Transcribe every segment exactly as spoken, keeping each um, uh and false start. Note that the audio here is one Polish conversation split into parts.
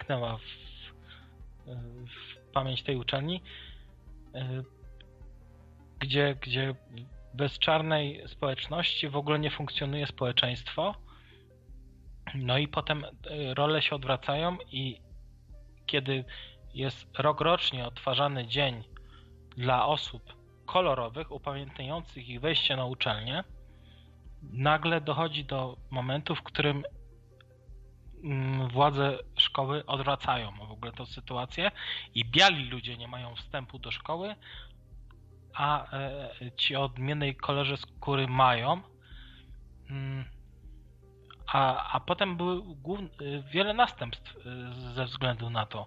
zaniknęła w, w pamięć tej uczelni, gdzie, gdzie bez czarnej społeczności w ogóle nie funkcjonuje społeczeństwo. No i potem role się odwracają i kiedy jest rokrocznie odtwarzany dzień dla osób kolorowych, upamiętniających ich wejście na uczelnię, nagle dochodzi do momentu, w którym władze szkoły odwracają w ogóle tę sytuację i biali ludzie nie mają wstępu do szkoły, a ci o odmiennej kolorze skóry mają. A, a potem były główne, wiele następstw ze względu na to.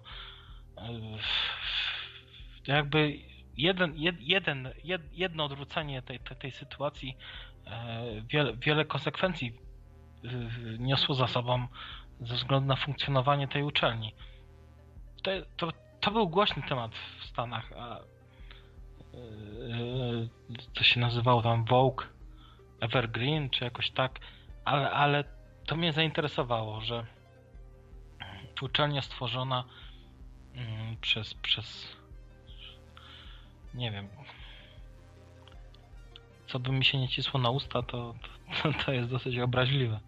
Jakby jeden, jed, jeden, jed, jedno odwrócenie tej, tej, tej sytuacji wiele, wiele konsekwencji niosło za sobą ze względu na funkcjonowanie tej uczelni. To, to, to był głośny temat w Stanach, a to się nazywało tam Vogue Evergreen, czy jakoś tak, ale, ale to mnie zainteresowało, że uczelnia stworzona przez, przez nie wiem, co by mi się nie cisło na usta, to, to, to jest dosyć obraźliwe.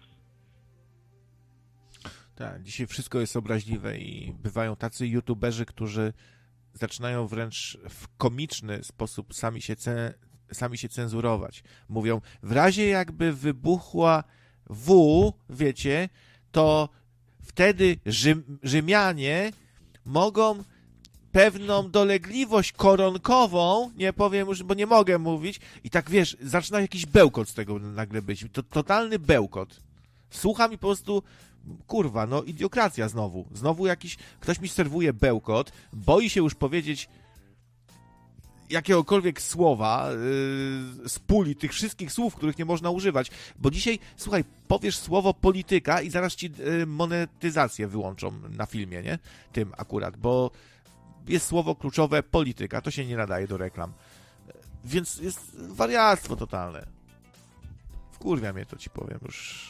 Tak, dzisiaj wszystko jest obraźliwe i bywają tacy youtuberzy, którzy zaczynają wręcz w komiczny sposób sami się, ce, sami się cenzurować. Mówią, w razie jakby wybuchła W, wiecie, to wtedy Rzym, Rzymianie mogą pewną dolegliwość koronkową, nie powiem już, bo nie mogę mówić, i tak wiesz, zaczyna jakiś bełkot z tego nagle być. To totalny bełkot. Słucham i po prostu, kurwa, no idiokracja znowu. Znowu jakiś, ktoś mi serwuje bełkot, boi się już powiedzieć jakiegokolwiek słowa yy, z puli tych wszystkich słów, których nie można używać, bo dzisiaj, słuchaj, powiesz słowo polityka i zaraz ci yy, monetyzację wyłączą na filmie, nie? Tym akurat, bo jest słowo kluczowe polityka, to się nie nadaje do reklam. Więc jest wariactwo totalne. Wkurwia mnie to, ci powiem już.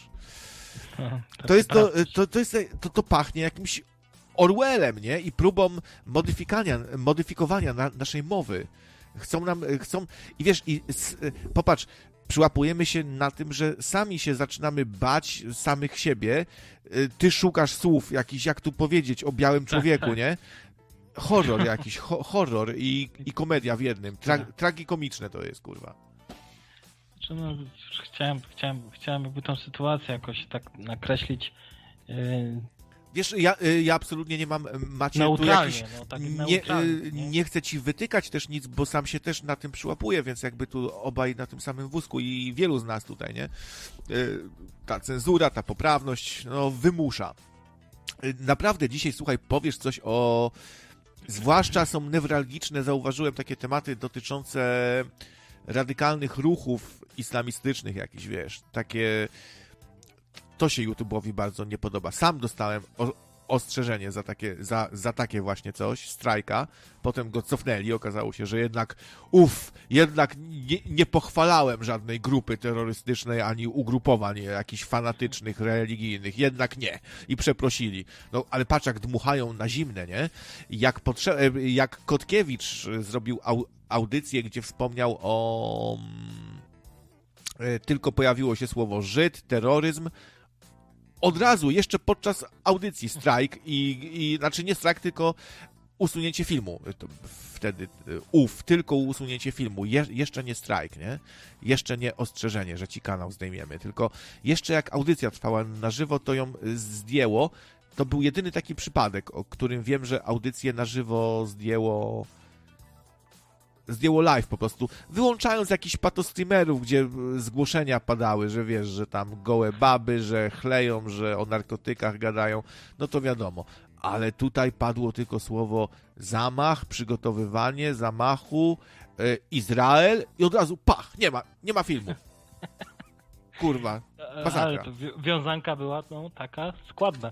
To jest to, to, to, jest, to, to pachnie jakimś Orwellem, nie? I próbą modyfikowania, modyfikowania na, naszej mowy. Chcą nam, chcą... I wiesz, i s, popatrz, przyłapujemy się na tym, że sami się zaczynamy bać samych siebie. Ty szukasz słów jakichś, jak tu powiedzieć o białym człowieku, nie? Horror jakiś, ho, horror i, i komedia w jednym. Tra, tragikomiczne to jest, kurwa. No, chciałem, chciałem, chciałem jakby tą sytuację jakoś tak nakreślić. Yy... Wiesz, ja, ja absolutnie nie mam, Macie, neutralnie, tu jakiś, no, tak nie, nie. nie chcę ci wytykać też nic, bo sam się też na tym przyłapuję, więc jakby tu obaj na tym samym wózku i wielu z nas tutaj, nie? Ta cenzura, ta poprawność, no wymusza. Naprawdę dzisiaj, słuchaj, powiesz coś o... Zwłaszcza są newralgiczne, zauważyłem takie tematy dotyczące radykalnych ruchów islamistycznych jakichś, wiesz, takie... To się YouTube'owi bardzo nie podoba. Sam dostałem o, ostrzeżenie za takie, za, za takie właśnie coś, strajka, potem go cofnęli, okazało się, że jednak uff, jednak nie, nie pochwalałem żadnej grupy terrorystycznej, ani ugrupowań jakichś fanatycznych, religijnych, jednak nie. I przeprosili. No, ale patrz, jak dmuchają na zimne, nie? Jak, potrze- jak Kotkiewicz zrobił au- audycję, gdzie wspomniał o... Tylko pojawiło się słowo Żyd, terroryzm, od razu, jeszcze podczas audycji strajk i, i znaczy nie strajk, tylko usunięcie filmu. To wtedy ów, tylko usunięcie filmu. Je, jeszcze nie strajk, nie? Jeszcze nie ostrzeżenie, że ci kanał zdejmiemy. Tylko jeszcze jak audycja trwała na żywo, to ją zdjęło. To był jedyny taki przypadek, o którym wiem, że audycję na żywo zdjęło zdjęło live po prostu, wyłączając jakichś patostreamerów, gdzie zgłoszenia padały, że wiesz, że tam gołe baby, że chleją, że o narkotykach gadają, no to wiadomo. Ale tutaj padło tylko słowo zamach, przygotowywanie zamachu, yy, Izrael i od razu pach, nie ma, nie ma filmu. Kurwa, masakra. Ale to wiązanka była no, taka składna.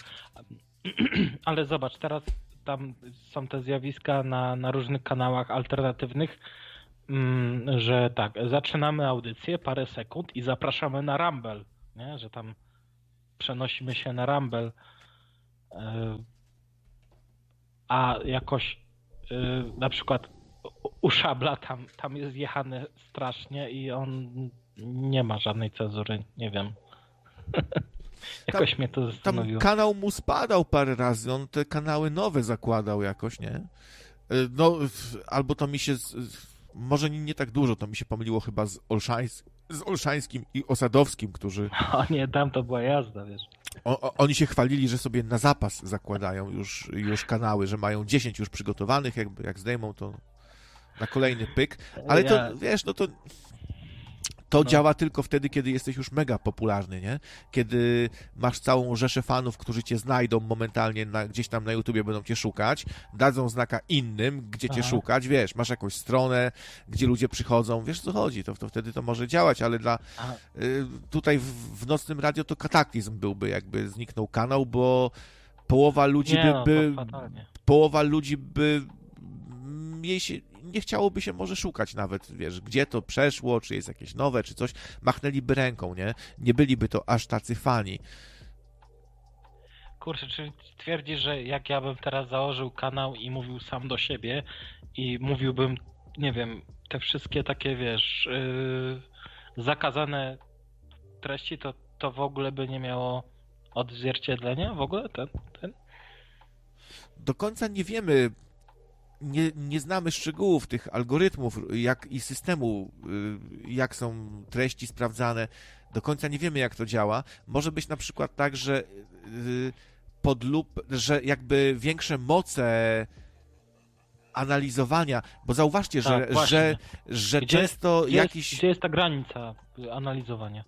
Ale zobacz, teraz tam są te zjawiska na, na różnych kanałach alternatywnych, mm, że tak, zaczynamy audycję, parę sekund i zapraszamy na Rumble, nie? Że tam przenosimy się na Rumble. a jakoś yy, na przykład u Szabla tam, tam jest jechany strasznie i on nie ma żadnej cenzury, nie wiem. Jakoś tam, mnie to zastanowiło. Tam kanał mu spadał parę razy, on te kanały nowe zakładał jakoś, nie? No, albo to mi się, może nie, nie tak dużo, to mi się pomyliło chyba z, Olszańs, z Olszańskim i Osadowskim, którzy... O nie, tam to była jazda, wiesz. O, o, oni się chwalili, że sobie na zapas zakładają już, już kanały, że mają dziesięć już przygotowanych, jakby jak zdejmą to na kolejny pyk, ale to, ja... wiesz, no to to no. działa tylko wtedy, kiedy jesteś już mega popularny, nie? Kiedy masz całą rzeszę fanów, którzy cię znajdą momentalnie na, gdzieś tam na YouTubie, będą cię szukać, dadzą znaka innym, gdzie Aha. cię szukać, wiesz, masz jakąś stronę, gdzie ludzie przychodzą, wiesz co chodzi, to, to wtedy to może działać, ale dla y, tutaj w, w Nocnym Radio to kataklizm byłby, jakby zniknął kanał, bo połowa ludzi nie, by, no, by połowa ludzi by jej się, nie chciałoby się może szukać nawet, wiesz, gdzie to przeszło, czy jest jakieś nowe, czy coś, machnęliby ręką, nie? Nie byliby to aż tacy fani. Kurczę, czy twierdzisz, że jak ja bym teraz założył kanał i mówił sam do siebie i mówiłbym, nie wiem, te wszystkie takie, wiesz, yy, zakazane treści, to, to w ogóle by nie miało odzwierciedlenia? W ogóle ten, ten? Do końca nie wiemy, Nie, nie znamy szczegółów tych algorytmów jak i systemu, jak są treści sprawdzane. Do końca nie wiemy, jak to działa. Może być na przykład tak, że pod lup, że jakby większe moce analizowania, bo zauważcie, tak, że, że, że gdzie, często gdzie jakiś... Jest, gdzie jest ta granica analizowania?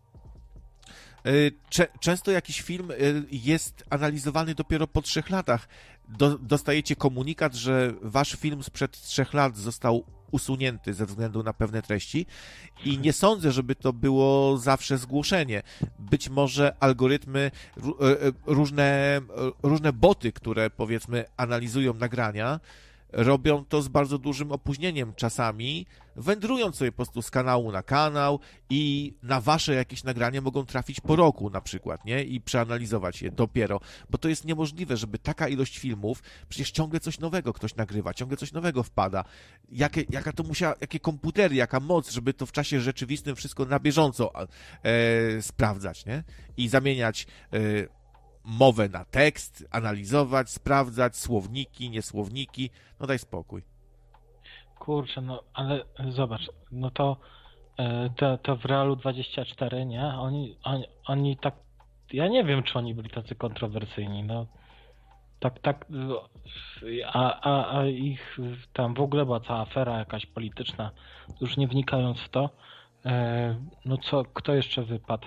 Często jakiś film jest analizowany dopiero po trzech latach. Do, dostajecie komunikat, że wasz film sprzed trzech lat został usunięty ze względu na pewne treści i nie sądzę, żeby to było zawsze zgłoszenie. Być może algorytmy, różne, różne boty, które powiedzmy analizują nagrania, robią to z bardzo dużym opóźnieniem czasami, wędrując sobie po prostu z kanału na kanał i na wasze jakieś nagranie mogą trafić po roku na przykład, nie? I przeanalizować je dopiero, bo to jest niemożliwe, żeby taka ilość filmów, przecież ciągle coś nowego ktoś nagrywa, ciągle coś nowego wpada. Jakie, jaka to musiała, jakie komputery, jaka moc, żeby to w czasie rzeczywistym wszystko na bieżąco e, sprawdzać, nie? I zamieniać e, mowę na tekst, analizować, sprawdzać, słowniki, niesłowniki. No daj spokój. Kurczę, no ale zobacz, no to to, to w Realu dwadzieścia cztery, nie? Oni, oni, oni tak, ja nie wiem, czy oni byli tacy kontrowersyjni, no. Tak, tak, a, a, a ich tam w ogóle była cała afera jakaś polityczna, już nie wnikając w to, no co, kto jeszcze wypadł?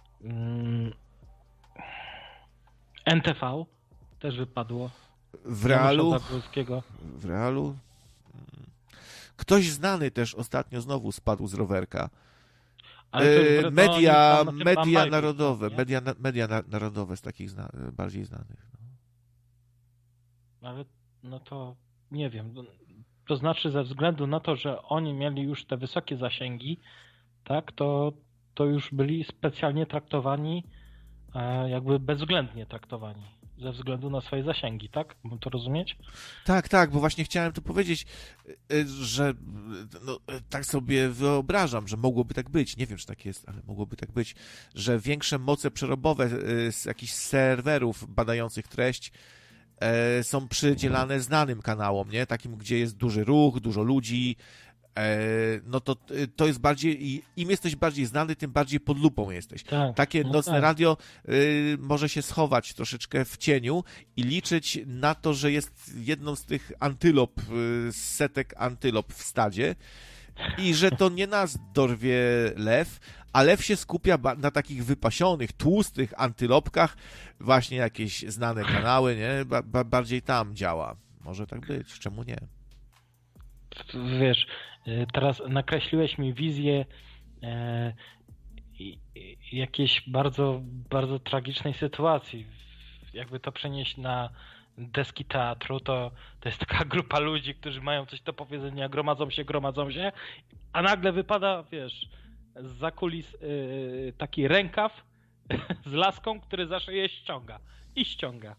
N T V też wypadło. W Realu? W Realu? Ktoś znany też ostatnio znowu spadł z rowerka. E, media media narodowe. Media, media narodowe z takich zna, bardziej znanych. No. Ale no to nie wiem. To znaczy ze względu na to, że oni mieli już te wysokie zasięgi, tak, to, to już byli specjalnie traktowani, jakby bezwzględnie traktowani ze względu na swoje zasięgi, tak? Mam to rozumieć? Tak, tak, bo właśnie chciałem tu powiedzieć, że no, tak sobie wyobrażam, że mogłoby tak być, nie wiem, czy tak jest, ale mogłoby tak być, że większe moce przerobowe z jakichś serwerów badających treść są przydzielane znanym kanałom, nie? Takim, gdzie jest duży ruch, dużo ludzi, no to to jest bardziej, im jesteś bardziej znany, tym bardziej pod lupą jesteś. Tak, Takie no nocne tak. radio y, może się schować troszeczkę w cieniu i liczyć na to, że jest jedną z tych antylop, y, setek antylop w stadzie i że to nie nas dorwie lew, a lew się skupia na takich wypasionych, tłustych antylopkach, właśnie jakieś znane kanały, nie? Ba- ba- bardziej tam działa. Może tak być, czemu nie? Wiesz, teraz nakreśliłeś mi wizję e, jakiejś bardzo, bardzo tragicznej sytuacji. Jakby to przenieść na deski teatru, to, to jest taka grupa ludzi, którzy mają coś do powiedzenia, gromadzą się, gromadzą się, a nagle wypada, wiesz, zza kulis y, taki rękaw z laską, który za szyję ściąga. I ściąga.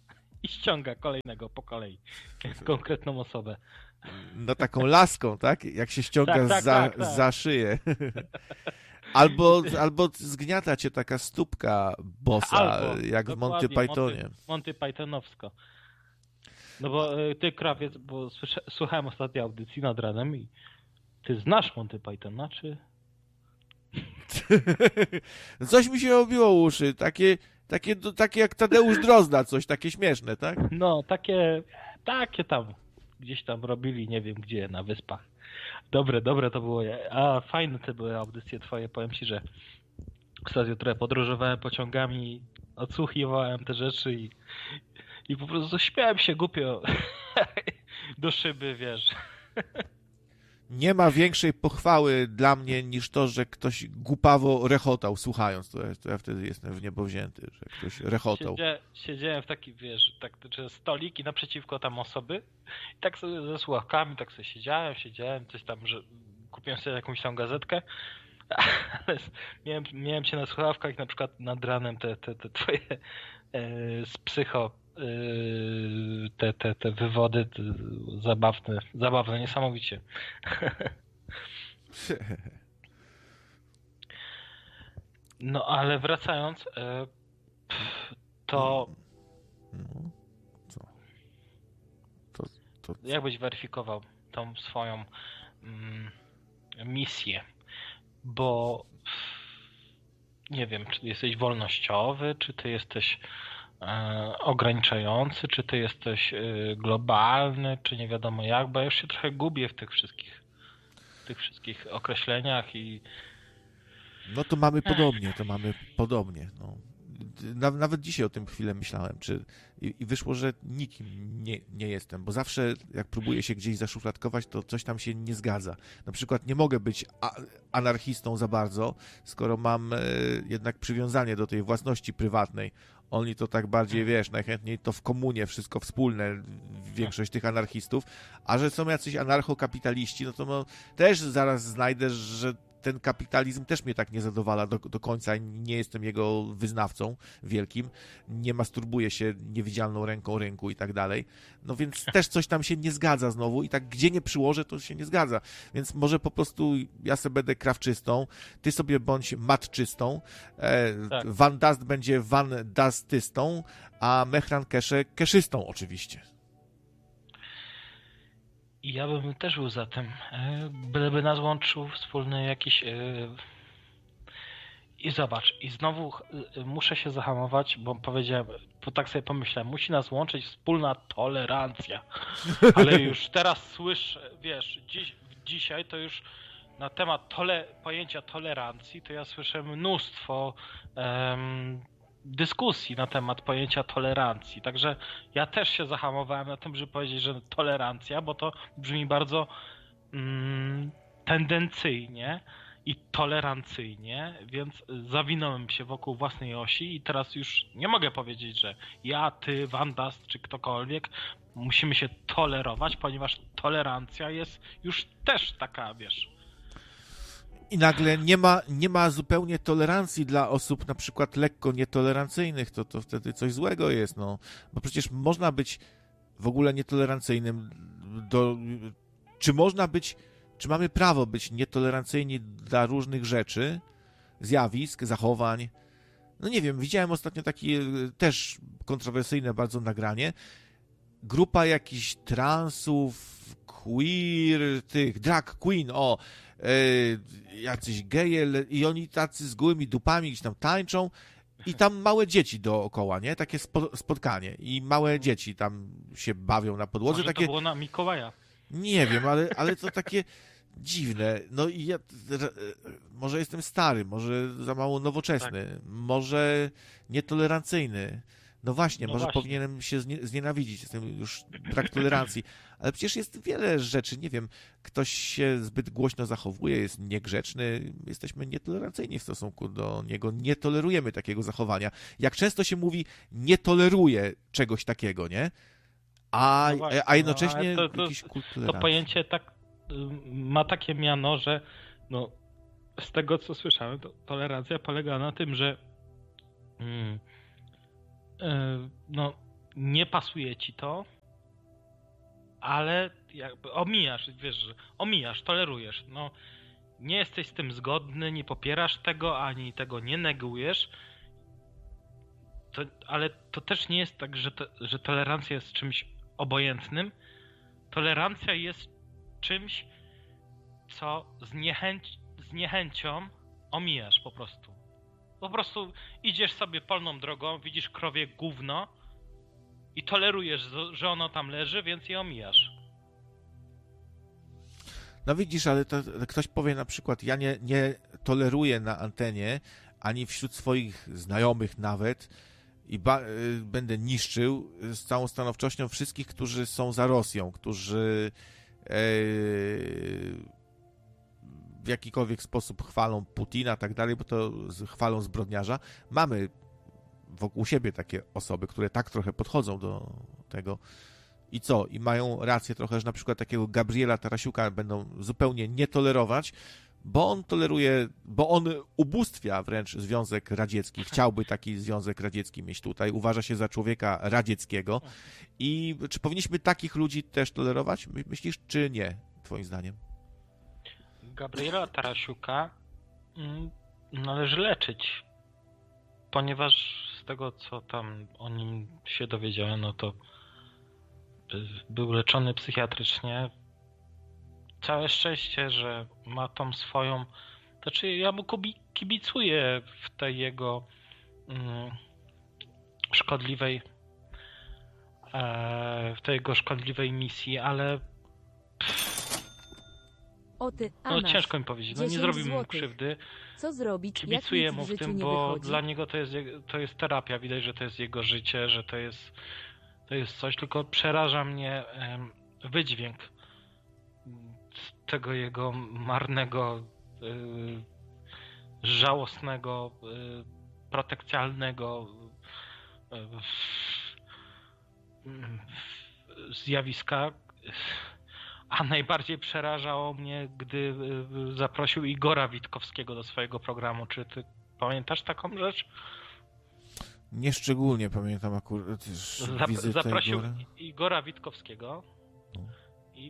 I ściąga kolejnego po kolei. Konkretną osobę. No taką laską, tak? Jak się ściąga Tak, tak, za, tak, tak. za szyję. Albo, albo zgniata cię taka stópka bossa, Albo, jak w Monty dokładnie, Pythonie. Monty, Monty Pythonowsko. No bo y, ty, krawiec, bo słysza, słuchałem ostatniej audycji nad ranem i ty znasz Monty Pythona, czy... Coś mi się obiło uszy, takie, takie, takie jak Tadeusz Drozda, coś takie śmieszne, tak? No, takie, takie tam, gdzieś tam robili, nie wiem gdzie, na wyspach. Dobre, dobre to było. A fajne te były audycje twoje, powiem ci, że ostatnio trochę podróżowałem pociągami, odsłuchiwałem te rzeczy i, i po prostu śmiałem się głupio do szyby, wiesz. Nie ma większej pochwały dla mnie niż to, że ktoś głupawo rechotał słuchając. To ja, to ja wtedy jestem w niebo wzięty, że ktoś rechotał. Siedzie, siedziałem w taki, wiesz, tak, że stolik i naprzeciwko tam osoby i tak sobie ze słuchawkami, tak sobie siedziałem, siedziałem, coś tam, że kupiłem sobie jakąś tam gazetkę, ale miałem, miałem cię na słuchawkach i na przykład nad ranem te, te, te twoje e, z psycho e, te, te, te wywody te, zabawne, zabawne, niesamowicie. No ale wracając, e, to No, co? To, to jak byś weryfikował tą swoją mm, misję? Bo nie wiem, czy ty jesteś wolnościowy, czy ty jesteś e, ograniczający, czy ty jesteś e, globalny, czy nie wiadomo jak, bo ja już się trochę gubię w tych wszystkich w tych wszystkich określeniach i No to mamy podobnie, to mamy podobnie. No. Nawet dzisiaj o tym chwilę myślałem, czy i, i wyszło, że nikim nie, nie jestem, bo zawsze jak próbuję się gdzieś zaszufladkować, to coś tam się nie zgadza. Na przykład nie mogę być a, anarchistą za bardzo, skoro mam e, jednak przywiązanie do tej własności prywatnej. Oni to tak bardziej, wiesz, najchętniej to w komunie, wszystko wspólne, większość tych anarchistów, a że są jacyś anarchokapitaliści, no to no, też zaraz znajdę, że ten kapitalizm też mnie tak nie zadowala do, do końca, nie jestem jego wyznawcą wielkim, nie masturbuję się niewidzialną ręką rynku i tak dalej, no więc też coś tam się nie zgadza znowu i tak gdzie nie przyłożę, to się nie zgadza, więc może po prostu ja sobie będę krawczystą, ty sobie bądź matczystą, e, tak. Van Dust będzie Van Dustystą, a Mehran Kesze keszystą oczywiście. I ja bym też był za tym, byleby nas łączył wspólny jakiś... I zobacz, i znowu muszę się zahamować, bo powiedziałem, bo tak sobie pomyślałem, musi nas łączyć wspólna tolerancja. Ale już teraz słyszę, wiesz, dziś, dzisiaj to już na temat tole, pojęcia tolerancji, to ja słyszę mnóstwo um, dyskusji na temat pojęcia tolerancji. Także ja też się zahamowałem na tym, żeby powiedzieć, że tolerancja, bo to brzmi bardzo mm, tendencyjnie i tolerancyjnie, więc zawinąłem się wokół własnej osi i teraz już nie mogę powiedzieć, że ja, ty, Van Dust czy ktokolwiek musimy się tolerować, ponieważ tolerancja jest już też taka, wiesz... I nagle nie ma, nie ma zupełnie tolerancji dla osób na przykład lekko nietolerancyjnych, to, to wtedy coś złego jest, no. Bo przecież można być w ogóle nietolerancyjnym do... Czy można być, czy mamy prawo być nietolerancyjni dla różnych rzeczy, zjawisk, zachowań? No nie wiem, widziałem ostatnio takie też kontrowersyjne bardzo nagranie. Grupa jakichś transów, queer, tych, drag queen, o, yy, jacyś geje i oni tacy z gołymi dupami gdzieś tam tańczą i tam małe dzieci dookoła, nie? Takie spo, spotkanie i małe dzieci tam się bawią na podłodze. Może takie... to było na Mikołaja. Nie wiem, ale, ale to takie dziwne. No i ja może jestem stary, może za mało nowoczesny, tak. Może nietolerancyjny. No właśnie, no może właśnie. Powinienem się znienawidzić, jestem już brak tolerancji. Ale przecież jest wiele rzeczy, nie wiem, ktoś się zbyt głośno zachowuje, jest niegrzeczny, jesteśmy nietolerancyjni w stosunku do niego, nie tolerujemy takiego zachowania. Jak często się mówi, nie toleruje czegoś takiego, nie? A, no właśnie, a jednocześnie no, to, to, jakiś kult tolerancji. To pojęcie tak ma takie miano, że no, z tego co słyszałem, to tolerancja polega na tym, że mm, yy, no, nie pasuje ci to, ale jakby omijasz, wiesz, że omijasz, tolerujesz. No, nie jesteś z tym zgodny, nie popierasz tego, ani tego nie negujesz. To, ale to też nie jest tak, że, to, że tolerancja jest czymś obojętnym. Tolerancja jest czymś, co z, niechęć, z niechęcią omijasz po prostu. Po prostu idziesz sobie polną drogą, widzisz krowie gówno i tolerujesz, że ono tam leży, więc je omijasz. No widzisz, ale to, ktoś powie na przykład, ja nie, nie toleruję na antenie, ani wśród swoich znajomych nawet, i ba- będę niszczył z całą stanowczością wszystkich, którzy są za Rosją, którzy e, w jakikolwiek sposób chwalą Putina, tak dalej, bo to chwalą zbrodniarza. Mamy wokół siebie takie osoby, które tak trochę podchodzą do tego. I co? I mają rację trochę, że na przykład takiego Gabriela Tarasiuka będą zupełnie nie tolerować, bo on toleruje, bo on ubóstwia wręcz Związek Radziecki. Chciałby taki Związek Radziecki mieć tutaj. Uważa się za człowieka radzieckiego. I czy powinniśmy takich ludzi też tolerować? Myślisz, czy nie, twoim zdaniem? Gabriela Tarasiuka należy leczyć, ponieważ z tego, co tam o nim się dowiedziałem, no to był leczony psychiatrycznie. Całe szczęście, że ma tą swoją... Znaczy, ja mu kibicuję w tej jego mm, szkodliwej e, w tej jego szkodliwej misji, ale O ty, no ciężko mi powiedzieć, no nie zrobił mu krzywdy. Co zrobić? Kibicuję mu w tym, bo wychodzi? dla niego to jest, to jest terapia. Widać, że to jest jego życie, że to jest, to jest coś, tylko przeraża mnie em, wydźwięk tego jego marnego, y, żałosnego, y, protekcjalnego y, y, zjawiska. A najbardziej przerażało mnie, gdy y, zaprosił Igora Witkowskiego do swojego programu. Czy ty pamiętasz taką rzecz? Nieszczególnie pamiętam akurat Zap- wizytę Zaprosił Igora. Igora Witkowskiego No. i,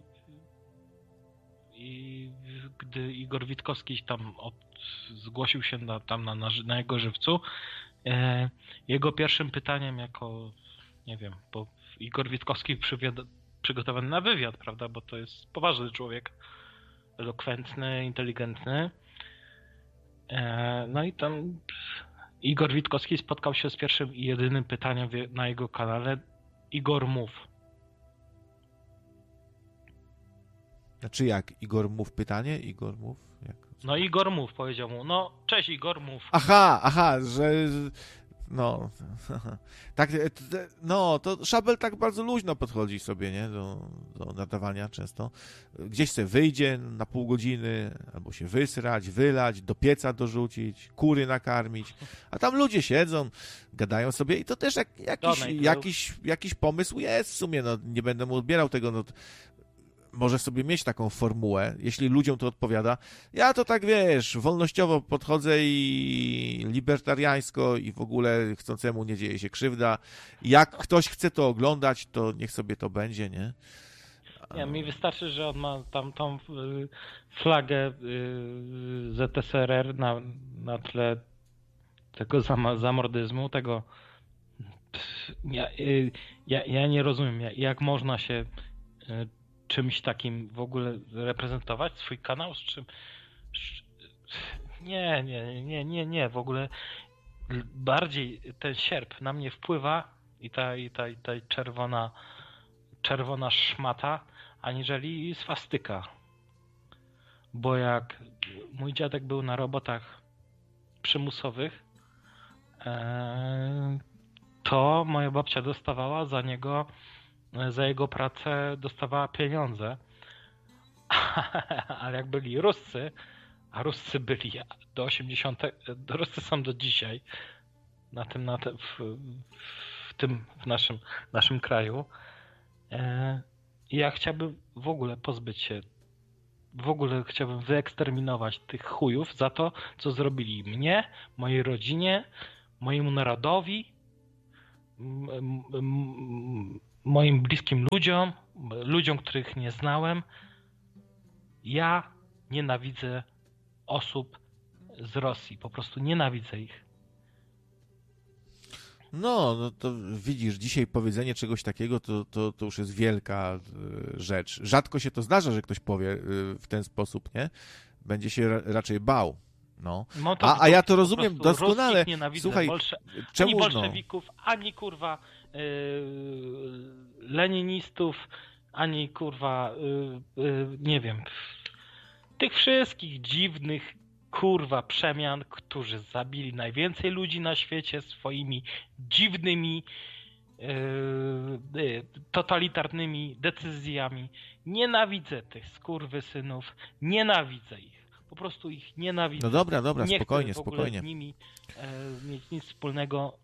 i gdy Igor Witkowski tam od, zgłosił się na, tam na, na, na jego żywcu, e, jego pierwszym pytaniem jako, nie wiem, bo Igor Witkowski przywiad- przygotowany na wywiad, prawda, bo to jest poważny człowiek, elokwentny, inteligentny. E, no i tam Igor Witkowski spotkał się z pierwszym i jedynym pytaniem na jego kanale: Igor, mów. Znaczy jak? Igor, mów pytanie? Igor, mów? Jak? No Igor, mów, powiedział mu. No, cześć Igor, mów. Aha, aha, że... No, tak, no, to Szabel tak bardzo luźno podchodzi sobie, nie, do, do nadawania często. Gdzieś se wyjdzie na pół godziny, albo się wysrać, wylać, do pieca dorzucić, kury nakarmić, a tam ludzie siedzą, gadają sobie i to też jak, jakiś, jakiś, jakiś pomysł jest w sumie, no, nie będę mu odbierał tego, no, może sobie mieć taką formułę, jeśli ludziom to odpowiada. Ja to tak, wiesz, wolnościowo podchodzę i libertariańsko i w ogóle chcącemu nie dzieje się krzywda. Jak ktoś chce to oglądać, to niech sobie to będzie, nie? Nie, mi wystarczy, że on ma tam tą flagę Z S R R na, na tle tego zamordyzmu, tego... Ja, ja, ja nie rozumiem, jak można się czymś takim w ogóle reprezentować, swój kanał, z czym... Nie, nie, nie, nie, nie, w ogóle bardziej ten sierp na mnie wpływa i ta, i ta, i ta czerwona, czerwona szmata, aniżeli swastyka. Bo jak mój dziadek był na robotach przymusowych, to moja babcia dostawała za niego za jego pracę dostawała pieniądze, ale jak byli Ruscy, a Ruscy byli do osiemdziesiątego, Ruscy są do dzisiaj na tym, na te, w, w tym w naszym, naszym kraju. E, ja chciałbym w ogóle pozbyć się, w ogóle chciałbym wyeksterminować tych chujów za to, co zrobili mnie, mojej rodzinie, mojemu narodowi. m, m, moim bliskim ludziom, ludziom, których nie znałem. Ja nienawidzę osób z Rosji. Po prostu nienawidzę ich. No, no to widzisz, dzisiaj powiedzenie czegoś takiego to, to, to już jest wielka rzecz. Rzadko się to zdarza, że ktoś powie w ten sposób, nie? Będzie się ra- raczej bał. No. No to, a, a ja to po rozumiem doskonale. Słuchaj, bolsze... czemu ani bolszewików, no? ani kurwa yy, leninistów, ani kurwa yy, yy, nie wiem, tych wszystkich dziwnych kurwa przemian, którzy zabili najwięcej ludzi na świecie swoimi dziwnymi yy, yy, totalitarnymi decyzjami. Nienawidzę tych skurwysynów, nienawidzę ich. Po prostu ich nienawidzę. No dobra, dobra, nie spokojnie, chcę w ogóle spokojnie. z nimi e, mieć nic wspólnego.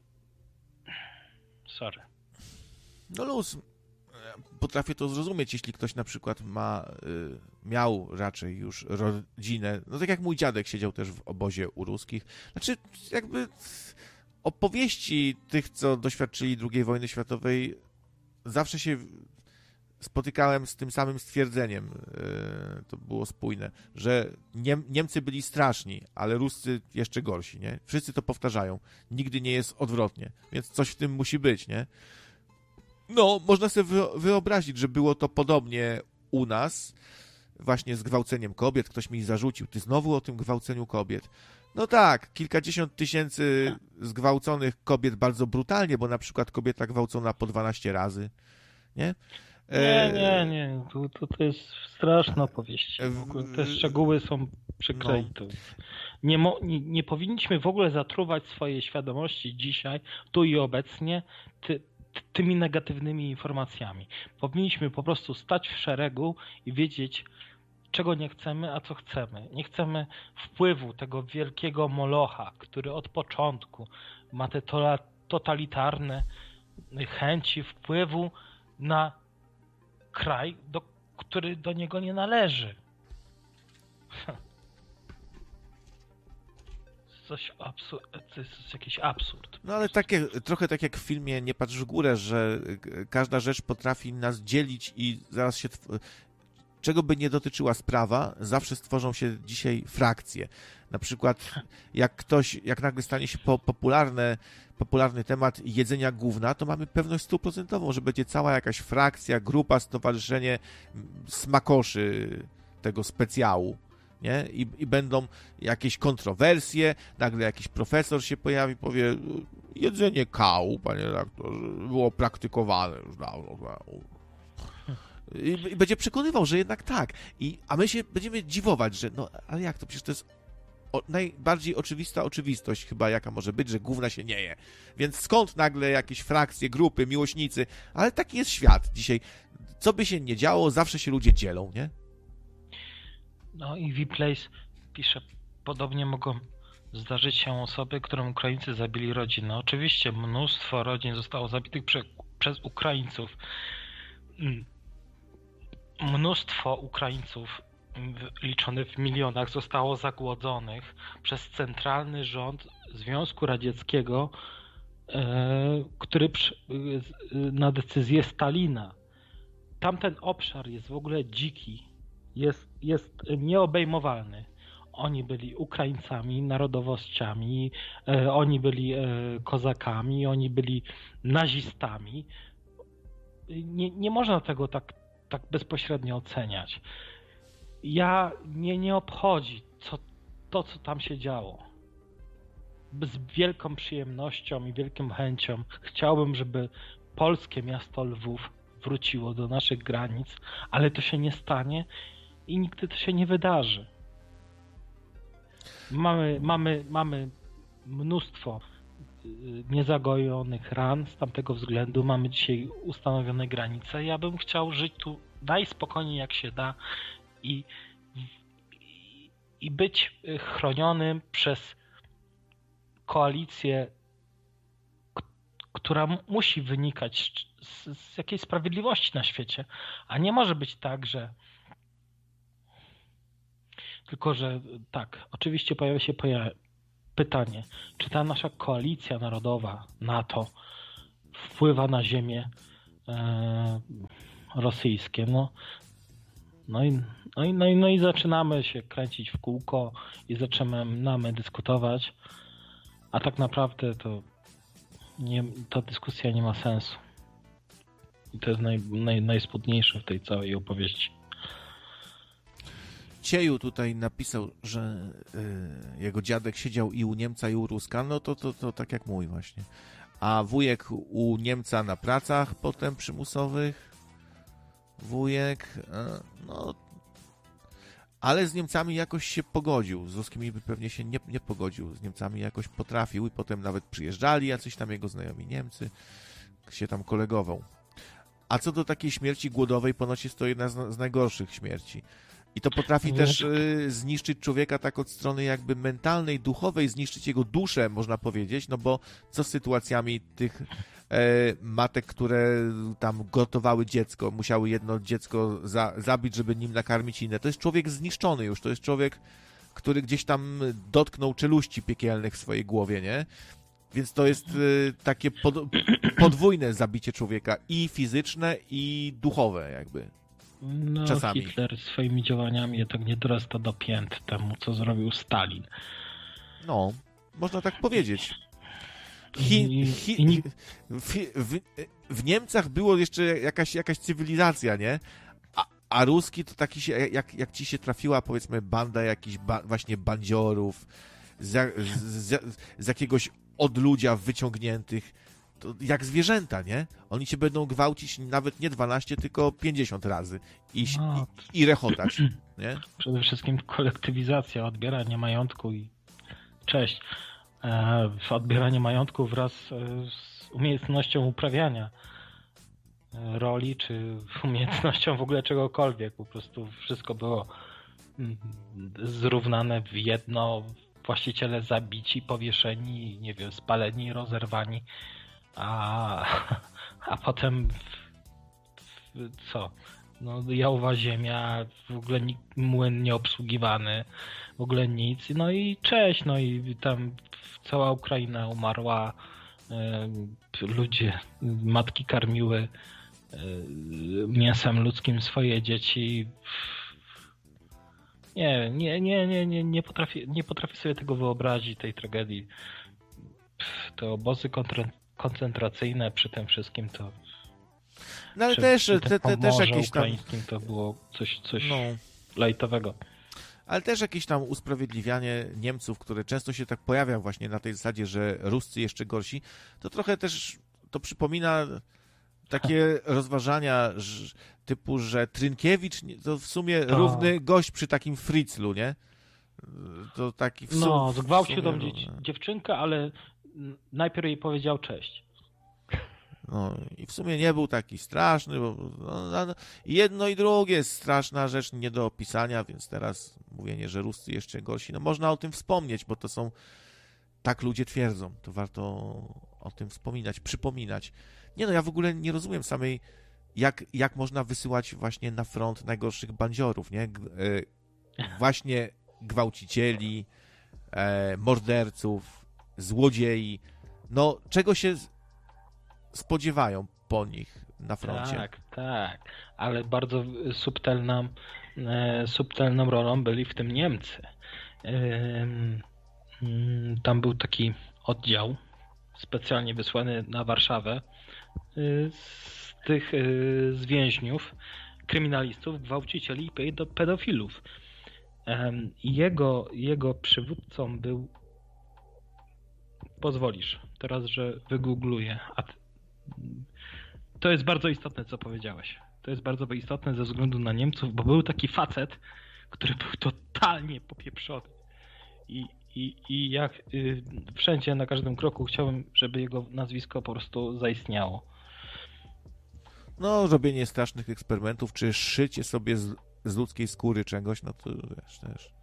Sorry. No luz. Potrafię to zrozumieć, jeśli ktoś na przykład ma, y, miał raczej już rodzinę, no tak jak mój dziadek siedział też w obozie u ruskich. Znaczy jakby opowieści tych, co doświadczyli drugiej wojny światowej, zawsze się spotykałem z tym samym stwierdzeniem, yy, to było spójne, że Niem- Niemcy byli straszni, ale Ruscy jeszcze gorsi, nie? Wszyscy to powtarzają. Nigdy nie jest odwrotnie, więc coś w tym musi być, nie? No, można sobie wy- wyobrazić, że było to podobnie u nas, właśnie z gwałceniem kobiet. Ktoś mi zarzucił, ty znowu o tym gwałceniu kobiet. No tak, kilkadziesiąt tysięcy zgwałconych kobiet bardzo brutalnie, bo na przykład kobieta gwałcona po dwanaście razy, nie? Nie, nie, nie. To, to, to jest straszna opowieść. W ogóle te szczegóły są przykre. No. Nie, mo, nie, nie powinniśmy w ogóle zatruwać swojej świadomości dzisiaj, tu i obecnie, ty, ty, tymi negatywnymi informacjami. Powinniśmy po prostu stać w szeregu i wiedzieć, czego nie chcemy, a co chcemy. Nie chcemy wpływu tego wielkiego molocha, który od początku ma te to, totalitarne chęci wpływu na kraj, do, który do niego nie należy. Coś absur- to jest jakiś absurd. No ale takie, trochę tak jak w filmie Nie patrz w górę, że każda rzecz potrafi nas dzielić i zaraz się... Tw- czego by nie dotyczyła sprawa, zawsze stworzą się dzisiaj frakcje. Na przykład jak ktoś, jak nagle stanie się po, popularne, popularny temat jedzenia gówna, to mamy pewność stuprocentową, że będzie cała jakaś frakcja, grupa, stowarzyszenie smakoszy tego specjału. Nie? I, I będą jakieś kontrowersje, nagle jakiś profesor się pojawi, powie, jedzenie kału, panie redaktorze, było praktykowane już dawno. I, I będzie przekonywał, że jednak tak. I, a my się będziemy dziwować, że no, ale jak to? Przecież to jest o, najbardziej oczywista oczywistość chyba, jaka może być, że gówna się nie je. Więc skąd nagle jakieś frakcje, grupy, miłośnicy? Ale taki jest świat dzisiaj. Co by się nie działo, zawsze się ludzie dzielą, nie? No i V-Place pisze, podobnie mogą zdarzyć się osoby, którym Ukraińcy zabili rodziny. Oczywiście mnóstwo rodzin zostało zabitych prze, przez Ukraińców. Mnóstwo Ukraińców liczone w milionach zostało zagłodzonych przez centralny rząd Związku Radzieckiego, który na decyzję Stalina. Tamten obszar jest w ogóle dziki, jest, jest nieobejmowalny. Oni byli Ukraińcami, narodowościami, oni byli kozakami, oni byli nazistami. Nie, nie można tego tak tak bezpośrednio oceniać. Ja mnie nie obchodzi co, to, co tam się działo. Z wielką przyjemnością i wielką chęcią chciałbym, żeby polskie miasto Lwów wróciło do naszych granic, ale to się nie stanie i nigdy to się nie wydarzy. Mamy, mamy, mamy mnóstwo niezagojonych ran z tamtego względu. Mamy dzisiaj ustanowione granice. Ja bym chciał żyć tu najspokojniej jak się da i, i, i być chronionym przez koalicję, k- która musi wynikać z, z jakiejś sprawiedliwości na świecie. A nie może być tak, że tylko, że tak, oczywiście pojawia się pojawia pytanie, czy ta nasza koalicja narodowa NATO wpływa na ziemię e, rosyjskie. No, no, i, no, i, no, i, no i zaczynamy się kręcić w kółko i zaczynamy dyskutować, a tak naprawdę to nie, ta dyskusja nie ma sensu. I to jest naj, naj, najsmutniejsze w tej całej opowieści. Cieju tutaj napisał, że y, jego dziadek siedział i u Niemca, i u Ruska, no to, to, to tak jak mój właśnie. A wujek u Niemca na pracach potem przymusowych, wujek, y, no, ale z Niemcami jakoś się pogodził, z ruskimi by pewnie się nie, nie pogodził, z Niemcami jakoś potrafił i potem nawet przyjeżdżali jacyś tam jego znajomi Niemcy, się tam kolegował. A co do takiej śmierci głodowej, ponoć jest to jedna z, z najgorszych śmierci. I to potrafi Nie. też y, zniszczyć człowieka tak od strony jakby mentalnej, duchowej, zniszczyć jego duszę, można powiedzieć, no bo co z sytuacjami tych e, matek, które tam gotowały dziecko, musiały jedno dziecko za, zabić, żeby nim nakarmić inne. To jest człowiek zniszczony już, to jest człowiek, który gdzieś tam dotknął czeluści piekielnych w swojej głowie, nie? Więc to jest y, takie pod, podwójne zabicie człowieka, i fizyczne, i duchowe jakby. No, Czasami. Hitler swoimi działaniami jednak nie dorasta do pięt temu, co zrobił Stalin. No, można tak powiedzieć. Chi, I- chi, i- w, w, w Niemcach było jeszcze jakaś, jakaś cywilizacja, nie? A, a ruski to taki się, jak, jak ci się trafiła, powiedzmy, banda jakichś ba, właśnie bandziorów, z, z, z, z jakiegoś odludzia wyciągniętych, to jak zwierzęta, nie? Oni cię będą gwałcić nawet nie dwanaście, tylko pięćdziesiąt razy i, No. i, i rechotać, nie? Przede wszystkim kolektywizacja, odbieranie majątku i cześć. E, odbieranie majątku wraz e, z umiejętnością uprawiania e, roli, czy umiejętnością w ogóle czegokolwiek. Po prostu wszystko było mm, zrównane w jedno. Właściciele zabici, powieszeni, nie wiem, spaleni, rozerwani. A, a potem w- co? No, jałowa ziemia, w ogóle nikt, młyn nieobsługiwany, w ogóle nic. No i cześć, no i tam cała Ukraina umarła, e, ludzie, matki karmiły e, mięsem ludzkim swoje dzieci. Nie, nie, nie, nie, nie, nie potrafię, nie potrafię sobie tego wyobrazić, tej tragedii. Te obozy kontra- koncentracyjne przy tym wszystkim to... No ale przy, też, przy te, tym te, też pomorzu jakieś tam... ukraińskim to było coś, coś No. lajtowego. Ale też jakieś tam usprawiedliwianie Niemców, które często się tak pojawia właśnie na tej zasadzie, że Ruscy jeszcze gorsi, to trochę też to przypomina takie rozważania że, typu, że Trynkiewicz to w sumie To- równy gość przy takim Fritzlu, nie? To taki w sum, No, w zgwałcił sumie tą równy. dzieci, dziewczynkę, ale n- najpierw jej powiedział cześć. No i w sumie nie był taki straszny, bo no, no, jedno i drugie jest straszna rzecz nie do opisania, więc teraz mówienie, że Ruscy jeszcze gorsi, no można o tym wspomnieć, bo to są, tak ludzie twierdzą, to warto o tym wspominać, przypominać. Nie no, ja w ogóle nie rozumiem samej, jak, jak można wysyłać właśnie na front najgorszych bandziorów, nie? G- e, właśnie gwałcicieli, e, morderców, złodziei, no czego się spodziewają po nich na froncie. Tak, tak, ale bardzo subtelną, e, subtelną rolą byli w tym Niemcy. Ym, ym, Tam był taki oddział specjalnie wysłany na Warszawę y, z tych y, z więźniów, kryminalistów, gwałcicieli i pedo- pedofilów. Ym, i Jego, jego przywódcą był, pozwolisz teraz, że wygoogluję, a ty- to jest bardzo istotne, co powiedziałeś. To jest bardzo istotne ze względu na Niemców, bo był taki facet, który był totalnie popieprzony. I, i, i jak y, wszędzie, na każdym kroku chciałem, żeby jego nazwisko po prostu zaistniało. No, robienie strasznych eksperymentów, czy szycie sobie z, z ludzkiej skóry czegoś, no to wiesz, też.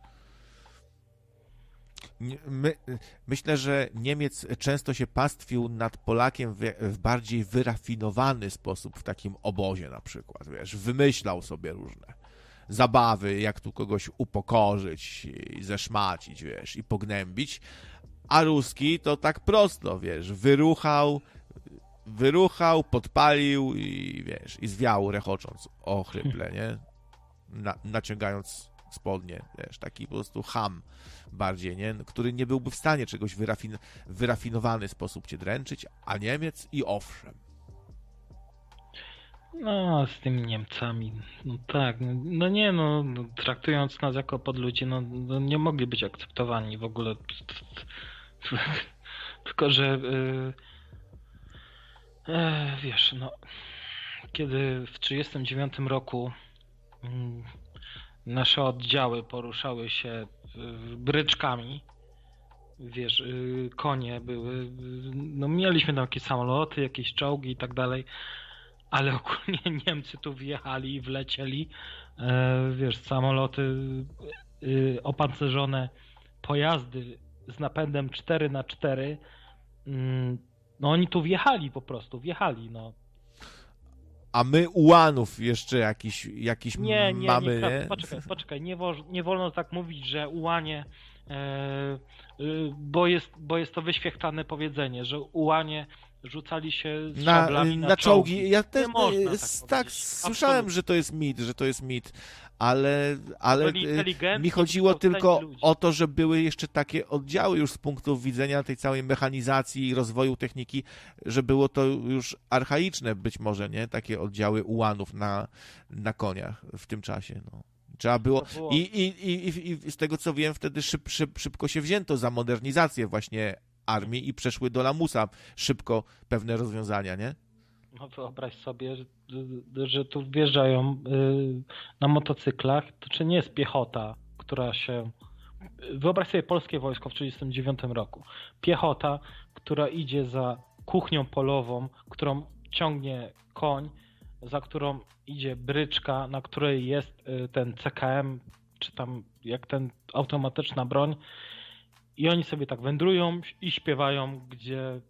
Nie- My, myślę, że Niemiec często się pastwił nad Polakiem w, w bardziej wyrafinowany sposób w takim obozie na przykład, wiesz, wymyślał sobie różne zabawy, jak tu kogoś upokorzyć i zeszmacić, wiesz, i pognębić, a Ruski to tak prosto, wiesz, wyruchał wyruchał, podpalił i wiesz, i zwiał rechocząc ochryple, nie? Na, naciągając spodnie, wiesz, taki po prostu cham bardziej, nie? Który nie byłby w stanie czegoś wyrafin- w wyrafinowany sposób cię dręczyć, a Niemiec i owszem. No, z tymi Niemcami, no tak, no nie no, no traktując nas jako podludzi, no, no nie mogli być akceptowani w ogóle. Tylko, że yy, yy, wiesz, no, kiedy w trzydziestym dziewiątym roku yy, nasze oddziały poruszały się yy, bryczkami, wiesz, yy, konie były, yy, no mieliśmy tam jakieś samoloty, jakieś czołgi i tak dalej, ale ogólnie Niemcy tu wjechali i wlecieli, yy, wiesz, samoloty, yy, opancerzone pojazdy z napędem cztery na cztery, no oni tu wjechali po prostu, wjechali, no. A my ułanów jeszcze jakiś, jakiś nie, nie, mamy, nie? nie? Poczekaj, poczekaj, nie, wo, nie wolno tak mówić, że ułanie, e, e, bo, jest, bo jest to wyświechtane powiedzenie, że ułanie rzucali się z na, szablami na, na czołgi. czołgi. Ja też nie można tak, tak tak słyszałem, Absolutnie. że to jest mit, że to jest mit, ale, ale mi chodziło wykształceni tylko ludzie. o to, że były jeszcze takie oddziały już z punktu widzenia tej całej mechanizacji i rozwoju techniki, że było to już archaiczne być może, nie? Takie oddziały ułanów na, na koniach w tym czasie, no. Trzeba było... było... I, i, i, I z tego co wiem, wtedy szyb, szyb, szybko się wzięto za modernizację właśnie armii i przeszły do lamusa szybko pewne rozwiązania, nie? No wyobraź sobie, że, że tu wjeżdżają y, na motocyklach, to czy nie jest piechota, która się... Wyobraź sobie polskie wojsko w tysiąc dziewięćset trzydziestym dziewiątym roku. Piechota, która idzie za kuchnią polową, którą ciągnie koń, za którą idzie bryczka, na której jest y, ten C K M, czy tam jak ten automatyczna broń. I oni sobie tak wędrują i śpiewają, gdzie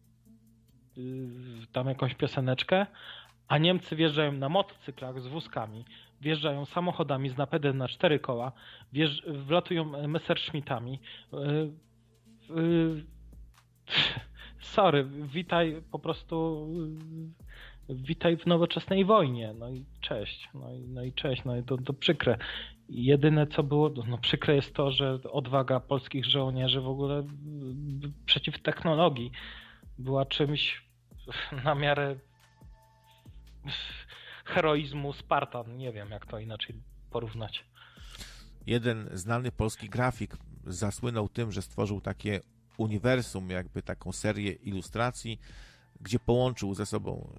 tam jakąś pioseneczkę, a Niemcy wjeżdżają na motocyklach z wózkami, wjeżdżają samochodami z napędem na cztery koła, wjeżdż, wlatują Messerschmittami. Yy, yy, sorry, witaj po prostu yy, witaj w nowoczesnej wojnie, no i cześć, no i, no i cześć, no i to, to przykre. Jedyne co było, no przykre jest to, że odwaga polskich żołnierzy w ogóle przeciw technologii była czymś na miarę heroizmu Spartan. Nie wiem, jak to inaczej porównać. Jeden znany polski grafik zasłynął tym, że stworzył takie uniwersum, jakby taką serię ilustracji, gdzie połączył ze sobą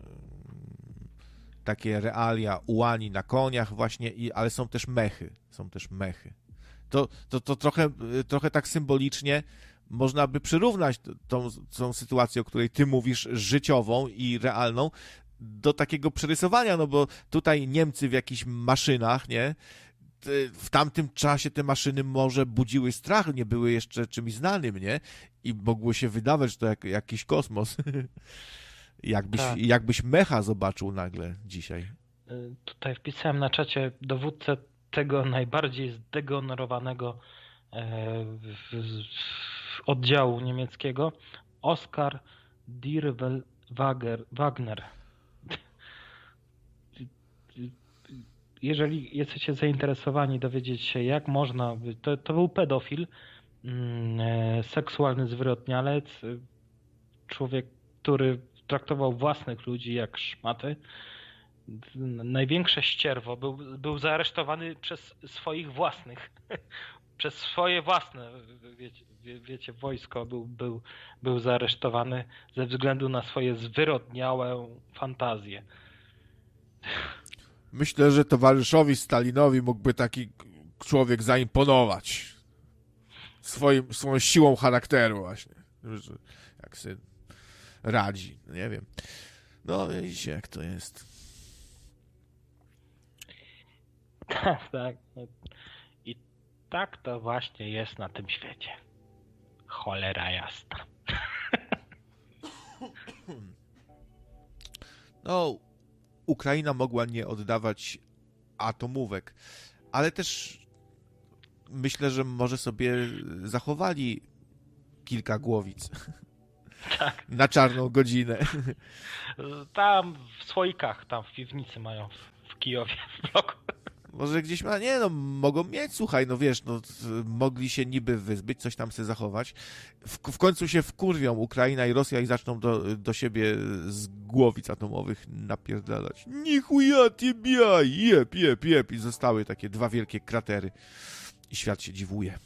takie realia ułani na koniach właśnie, i, ale są też mechy. Są też mechy. To, to, to trochę, trochę tak symbolicznie można by przyrównać tą, tą sytuację, o której ty mówisz, życiową i realną, do takiego przerysowania, no bo tutaj Niemcy w jakichś maszynach, nie? W tamtym czasie te maszyny może budziły strach, nie były jeszcze czymś znanym, nie? I mogło się wydawać, że to jak, jakiś kosmos. Jakbyś, tak. jakbyś mecha zobaczył nagle dzisiaj. Tutaj wpisałem na czacie dowódcę tego najbardziej zdegenerowanego oddziału niemieckiego, Oskar Dirlewager-Wagner. Jeżeli jesteście zainteresowani dowiedzieć się, jak można... To, to był pedofil, seksualny zwyrodnialec, człowiek, który traktował własnych ludzi jak szmaty. Największe ścierwo. Był, był zaaresztowany przez swoich własnych. Przez swoje własne, wiecie, wiecie wojsko był, był, był zaaresztowany ze względu na swoje zwyrodniałe fantazje. Myślę, że towarzyszowi Stalinowi mógłby taki człowiek zaimponować swoim, swoją siłą charakteru właśnie. Jak się radzi, nie wiem. No widzicie, jak to jest. Tak, tak. I tak to właśnie jest na tym świecie. Cholera jasna. No, Ukraina mogła nie oddawać atomówek, ale też myślę, że może sobie zachowali kilka głowic. Tak. Na czarną godzinę. Tam w słoikach, tam w piwnicy mają w, w Kijowie, w bloku. Może gdzieś ma, nie no, mogą mieć, słuchaj, no wiesz, no mogli się niby wyzbyć, coś tam sobie zachować. W, w końcu się wkurwią Ukraina i Rosja i zaczną do, do siebie z głowic atomowych napierdalać. Nichuja tibia, jep, jep, jep. I zostały takie dwa wielkie kratery. I świat się dziwuje.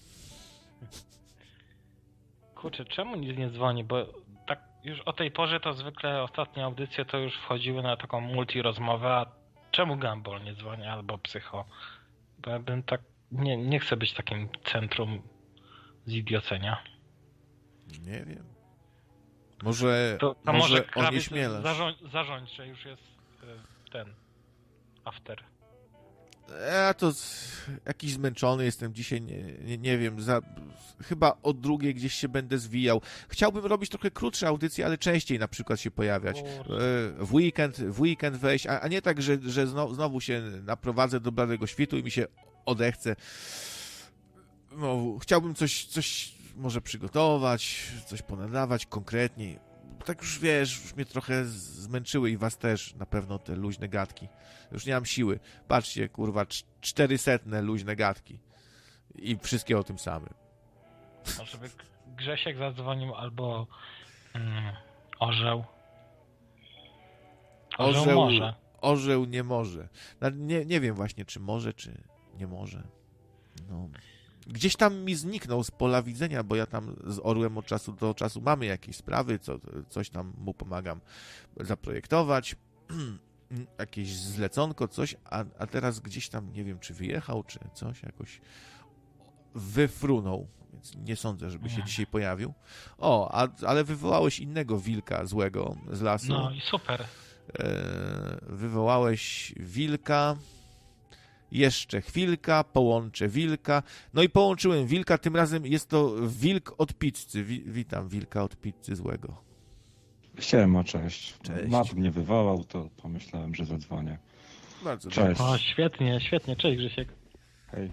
Kurczę, czemu nic nie dzwoni, bo tak już o tej porze to zwykle ostatnie audycje to już wchodziły na taką multi-rozmowę, a czemu Gumball nie dzwoni albo Psycho? Bo ja bym tak, nie, nie chcę być takim centrum zidiocenia. Nie wiem. Może, to, to może, może on nie śmiela. Zarządź, zarządź, że już jest ten after. Ja to jakiś zmęczony jestem dzisiaj, nie, nie, nie wiem, za, chyba o drugiej gdzieś się będę zwijał. Chciałbym robić trochę krótsze audycje, ale częściej na przykład się pojawiać. W weekend, w weekend wejść, a, a nie tak, że, że znowu, znowu się naprowadzę do bladego świtu i mi się odechce. No, chciałbym coś, coś może przygotować, coś ponadawać konkretniej. Tak już wiesz, już mnie trochę zmęczyły i was też na pewno te luźne gadki. Już nie mam siły. Patrzcie, kurwa, czterysetne luźne gadki. I wszystkie o tym samym. Może by Grzesiek zadzwonił albo mm, Orzeł. Orzeł, Orzeł może. Orzeł nie może. Nie, nie wiem właśnie, czy może, czy nie może. No. Gdzieś tam mi zniknął z pola widzenia, bo ja tam z Orłem od czasu do czasu mamy jakieś sprawy, co, coś tam mu pomagam zaprojektować, jakieś zleconko, coś, a, a teraz gdzieś tam, nie wiem, czy wyjechał, czy coś, jakoś wyfrunął, więc nie sądzę, żeby się dzisiaj pojawił. O, a, ale wywołałeś innego wilka złego z lasu. No i super. E, wywołałeś wilka... Jeszcze chwilka, połączę wilka. No i połączyłem wilka, tym razem jest to wilk od pizzy. Wi- witam wilka od pizzy złego. Siema, cześć. Cześć. Mat mnie wywołał, to pomyślałem, że zadzwonię. Bardzo Cześć. O, świetnie, świetnie. Cześć Grzesiek. Hej.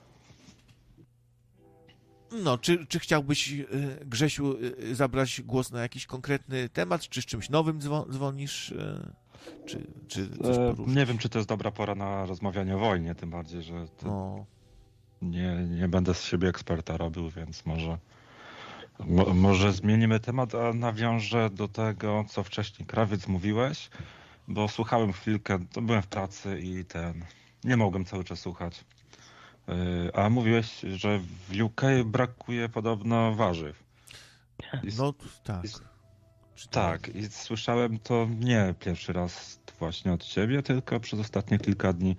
No, czy, czy chciałbyś, Grzesiu, zabrać głos na jakiś konkretny temat, czy z czymś nowym dzwo- dzwonisz? Czy, czy coś E, poruszysz? nie wiem, czy to jest dobra pora na rozmawianie o wojnie, tym bardziej, że to No. nie, nie będę z siebie eksperta robił, więc może, mo, może zmienimy temat, a nawiążę do tego, co wcześniej, Krawiec, mówiłeś, bo słuchałem chwilkę, to byłem w pracy i ten, nie mogłem cały czas słuchać. E, a mówiłeś, że w U K brakuje podobno warzyw. I, No tak. I, tak, i słyszałem to nie pierwszy raz właśnie od ciebie, tylko przez ostatnie kilka dni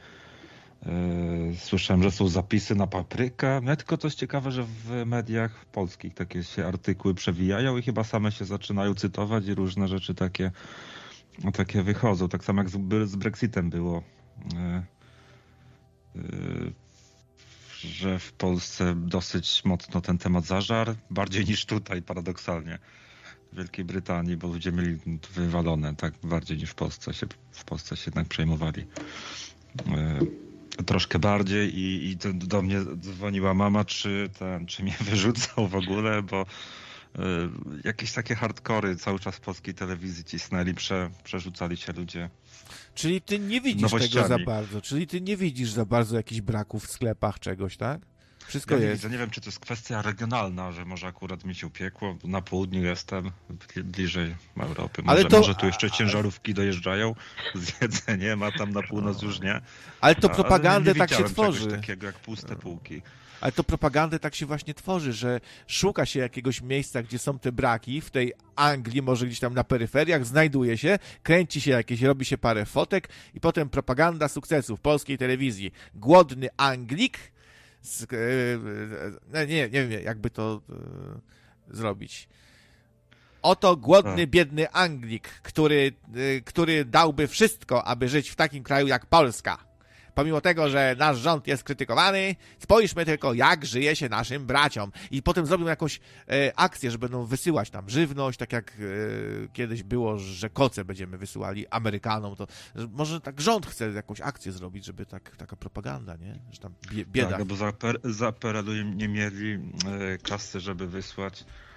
yy, słyszałem, że są zapisy na paprykę. No tylko to jest ciekawe, że w mediach polskich takie się artykuły przewijają i chyba same się zaczynają cytować i różne rzeczy takie, no, takie wychodzą. Tak samo jak z, z Brexitem było, yy, yy, że w Polsce dosyć mocno ten temat zażarł, bardziej niż tutaj paradoksalnie. W Wielkiej Brytanii, bo ludzie mieli wywalone tak bardziej niż w Polsce się, w Polsce się jednak przejmowali e, troszkę bardziej i, i do, do mnie dzwoniła mama, czy, ten, czy mnie wyrzucał w ogóle, bo e, jakieś takie hardkory cały czas w polskiej telewizji cisnęli, prze, przerzucali się ludzie. Czyli ty nie widzisz tego za bardzo, czyli ty nie widzisz za bardzo jakichś braków w sklepach, czegoś, tak? Wszystko ja nie jest. Widzę, nie wiem, czy to jest kwestia regionalna, że może akurat mi się upiekło. Na południu jestem, bliżej Europy. Może, Ale to... może tu jeszcze ciężarówki dojeżdżają z jedzeniem, a tam na północ już nie. Ale to a, propagandę ale tak się tworzy. czegoś takiego jak puste półki. Ale to propagandę tak się właśnie tworzy, że szuka się jakiegoś miejsca, gdzie są te braki, w tej Anglii, może gdzieś tam na peryferiach, znajduje się, kręci się jakieś, robi się parę fotek i potem propaganda sukcesu w polskiej telewizji. Głodny Anglik, z, nie, nie, nie wiem jakby to e, zrobić. Oto głodny, tak. biedny Anglik, który, e, który dałby wszystko, aby żyć w takim kraju jak Polska. Pomimo tego, że nasz rząd jest krytykowany, spójrzmy tylko, jak żyje się naszym braciom. I potem zrobią jakąś e, akcję, że będą wysyłać tam żywność, tak jak e, kiedyś było, że koce będziemy wysyłali Amerykanom. To może tak rząd chce jakąś akcję zrobić, żeby tak, taka propaganda, nie? Że tam bieda. Tak, bo za, per, za P R L-u nie mieli e, kasy, żeby wysłać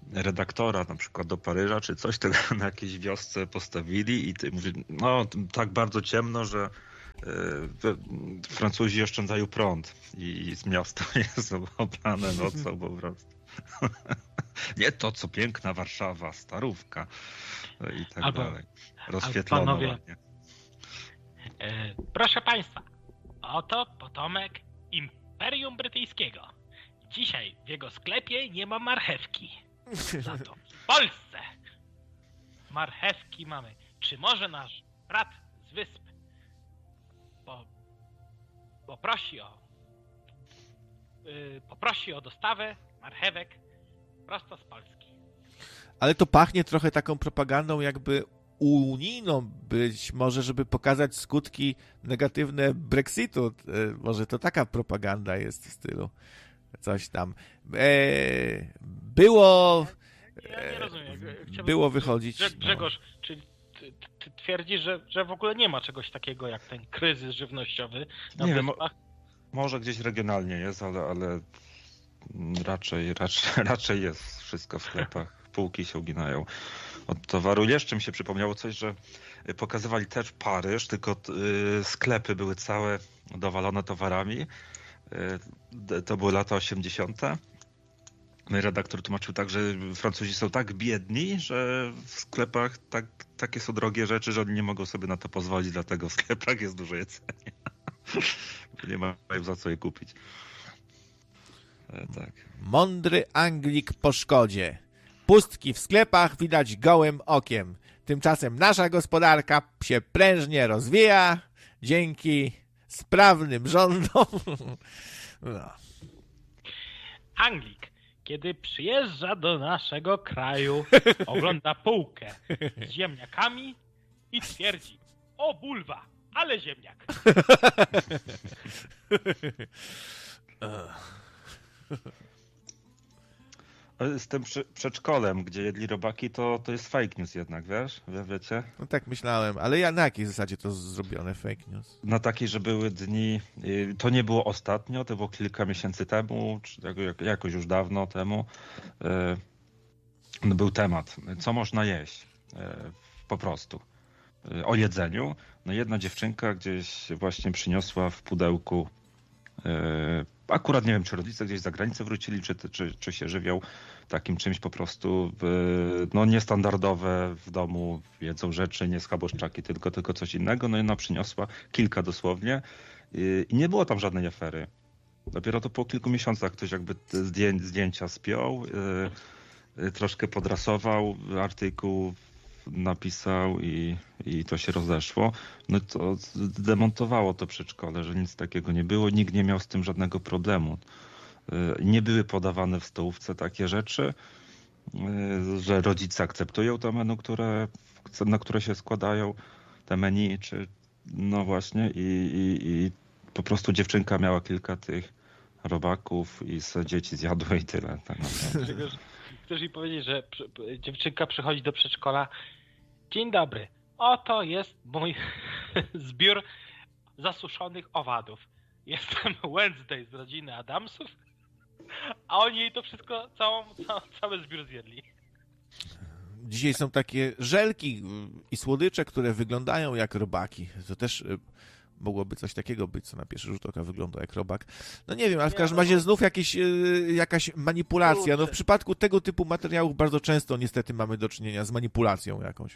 redaktora na przykład do Paryża czy coś, tego na jakiejś wiosce postawili i ty mówi, no tak bardzo ciemno, że y, Francuzi oszczędzają prąd i z miasta jest oblane nocą po prostu. Nie to, co piękna Warszawa, starówka i tak albo, dalej. Rozświetlono panowie, ładnie. E, proszę Państwa, oto potomek Imperium Brytyjskiego. Dzisiaj w jego sklepie nie ma marchewki. Za to w Polsce marchewki mamy. Czy może nasz brat z wysp po, poprosi o yy, poprosi o dostawę marchewek prosto z Polski? Ale to pachnie trochę taką propagandą jakby unijną być może, żeby pokazać skutki negatywne Brexitu. Może to taka propaganda jest w stylu coś tam. Eee, było Ja nie rozumiem. Chciałbym, było wychodzić. Grze- Grzegorz, no. Czy ty, ty twierdzisz, że, że w ogóle nie ma czegoś takiego jak ten kryzys żywnościowy na Nie wiem, wyspach? może gdzieś regionalnie jest, ale, ale raczej, raczej, raczej jest wszystko w sklepach. Półki się uginają od towaru. Jeszcze mi się przypomniało coś, że pokazywali też Paryż, tylko y, sklepy były całe dowalone towarami. Y, to były lata osiemdziesiąte. Redaktor tłumaczył tak, że Francuzi są tak biedni, że w sklepach tak, takie są drogie rzeczy, że oni nie mogą sobie na to pozwolić, dlatego w sklepach jest dużo jedzenia. Nie mają za co je kupić. E, tak. Mądry Anglik po szkodzie. Pustki w sklepach widać gołym okiem. Tymczasem nasza gospodarka się prężnie rozwija dzięki sprawnym rządom. No. Anglik, kiedy przyjeżdża do naszego kraju, ogląda półkę z ziemniakami i twierdzi: o bulwa, ale ziemniak. Z tym przedszkolem, gdzie jedli robaki, to, to jest fake news jednak, wiesz? Wie, wiecie? No tak myślałem, ale ja na jakiej zasadzie to zrobione fake news? Na takiej, że były dni, to nie było ostatnio, to było kilka miesięcy temu, czy jakoś już dawno temu, był temat, co można jeść po prostu, o jedzeniu. No jedna dziewczynka gdzieś właśnie przyniosła w pudełku, akurat nie wiem, czy rodzice gdzieś za granicę wrócili, czy, czy, czy się żywią takim czymś po prostu, no niestandardowe w domu, jedzą rzeczy, nie schaboszczaki, tylko, tylko coś innego. No i ona przyniosła kilka dosłownie i nie było tam żadnej afery. Dopiero to po kilku miesiącach ktoś jakby zdję, zdjęcia spiął, troszkę podrasował artykuł, napisał i, i to się rozeszło. No to demontowało to przedszkole, że nic takiego nie było, nikt nie miał z tym żadnego problemu. Nie były podawane w stołówce takie rzeczy, że rodzice akceptują to menu, które, na które się składają, te menu, czy no właśnie i, i, i po prostu dziewczynka miała kilka tych robaków i se dzieci zjadły i tyle. Tak naprawdę. Chcesz mi powiedzieć, że dziewczynka przychodzi do przedszkola: dzień dobry, oto jest mój zbiór zasuszonych owadów. Jestem Wednesday z rodziny Adamsów, a oni jej to wszystko, całą, ca, cały zbiór zjedli. Dzisiaj są takie żelki i słodycze, które wyglądają jak robaki. To też mogłoby coś takiego być, co na pierwszy rzut oka wygląda jak robak. No nie wiem, ale w każdym razie znów jakieś, jakaś manipulacja. No w przypadku tego typu materiałów bardzo często niestety mamy do czynienia z manipulacją jakąś.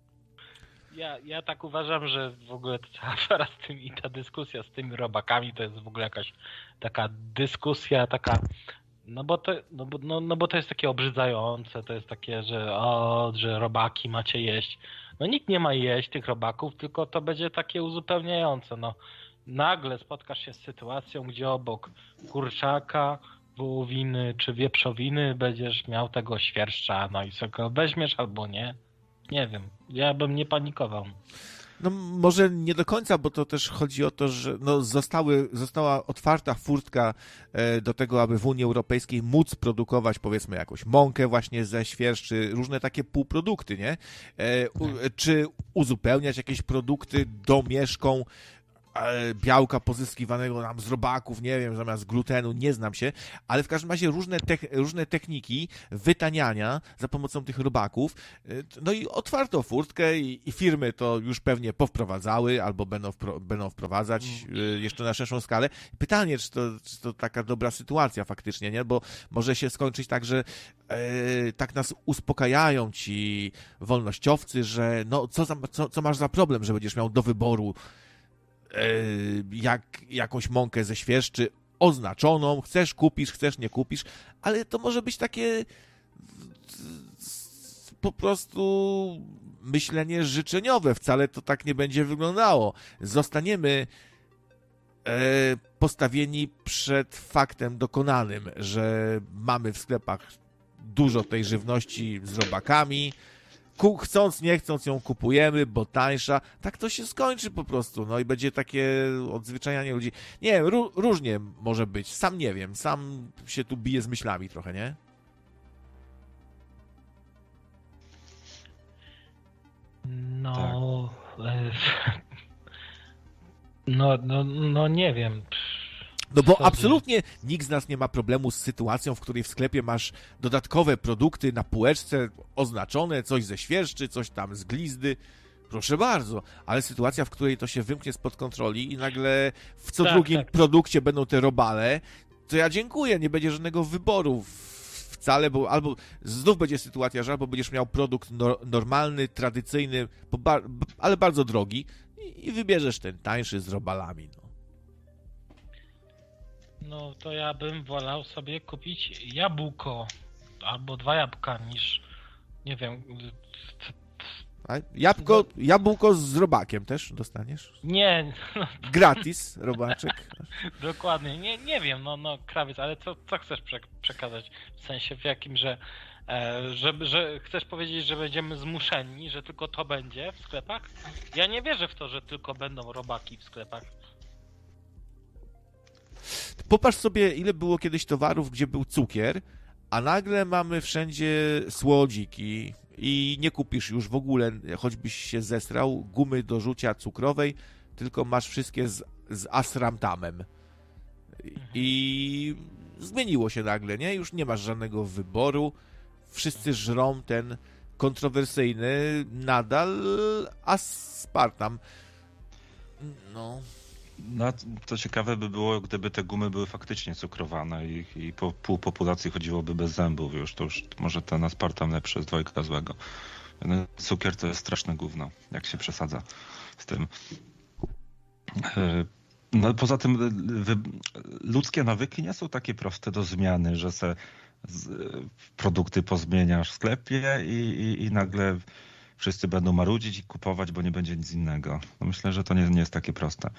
Ja, ja tak uważam, że w ogóle ta cała afera z tym i ta dyskusja z tymi robakami to jest w ogóle jakaś taka dyskusja, taka, no bo to, no bo, no, no bo to jest takie obrzydzające, to jest takie, że o, że robaki macie jeść. No nikt nie ma jeść tych robaków, tylko to będzie takie uzupełniające. No, nagle spotkasz się z sytuacją, gdzie obok kurczaka, wołowiny czy wieprzowiny będziesz miał tego świerszcza, no i sobie go weźmiesz albo nie. Nie wiem, ja bym nie panikował. No może nie do końca, bo to też chodzi o to, że no zostały, została otwarta furtka do tego, aby w Unii Europejskiej móc produkować powiedzmy jakąś mąkę właśnie ze świerszczy, różne takie półprodukty, nie? U, czy uzupełniać jakieś produkty domieszką, białka pozyskiwanego nam z robaków, nie wiem, zamiast glutenu, nie znam się, ale w każdym razie różne, te, różne techniki wytaniania za pomocą tych robaków, no i otwarto furtkę i, i firmy to już pewnie powprowadzały albo będą, wpro, będą wprowadzać mm. jeszcze na szerszą skalę. Pytanie, czy to, czy to taka dobra sytuacja faktycznie, nie? Bo może się skończyć tak, że e, tak nas uspokajają ci wolnościowcy, że no co, za, co, co masz za problem, że będziesz miał do wyboru jak jakąś mąkę ze świerszczy oznaczoną, chcesz kupisz, chcesz nie kupisz, ale to może być takie po prostu myślenie życzeniowe, wcale to tak nie będzie wyglądało. Zostaniemy postawieni przed faktem dokonanym, że mamy w sklepach dużo tej żywności z robakami, chcąc, nie chcąc ją kupujemy, bo tańsza. Tak to się skończy po prostu. No i będzie takie odzwyczajanie ludzi. Nie wiem, ró- różnie może być. Sam nie wiem. Sam się tu biję z myślami trochę, nie? No... Tak. No, no, no nie wiem. No bo absolutnie nikt z nas nie ma problemu z sytuacją, w której w sklepie masz dodatkowe produkty na półeczce oznaczone, coś ze świerszczy, coś tam z glizdy. Proszę bardzo, ale sytuacja, w której to się wymknie spod kontroli i nagle w co tak, drugim tak. produkcie będą te robale, to ja dziękuję, nie będzie żadnego wyboru wcale, bo albo znów będzie sytuacja, że albo będziesz miał produkt no, normalny, tradycyjny, ale bardzo drogi i, i wybierzesz ten tańszy z robalami, no. No to ja bym wolał sobie kupić jabłko albo dwa jabłka niż, nie wiem... A jabłko, jabłko z robakiem też dostaniesz? Nie. No. Gratis robaczek. Dokładnie. Nie, nie wiem, no, no krawiec, ale co, co chcesz przekazać? W sensie w jakim, że, e, że, że chcesz powiedzieć, że będziemy zmuszeni, że tylko to będzie w sklepach? Ja nie wierzę w to, że tylko będą robaki w sklepach. Popatrz sobie, ile było kiedyś towarów, gdzie był cukier, a nagle mamy wszędzie słodziki i nie kupisz już w ogóle, choćbyś się zesrał, gumy do rzucia cukrowej, tylko masz wszystkie z, z asramtamem. I zmieniło się nagle, nie? Już nie masz żadnego wyboru. Wszyscy żrą ten kontrowersyjny nadal aspartam. No... No, to ciekawe by było, gdyby te gumy były faktycznie cukrowane i, i po pół populacji chodziłoby bez zębów już. To już może ten aspartam lepszy z dwojga złego. No, cukier to jest straszne gówno, jak się przesadza z tym. No, poza tym wy, ludzkie nawyki nie są takie proste do zmiany, że se z, produkty pozmieniasz w sklepie i, i, i nagle wszyscy będą marudzić i kupować, bo nie będzie nic innego. No, myślę, że to nie, nie jest takie proste.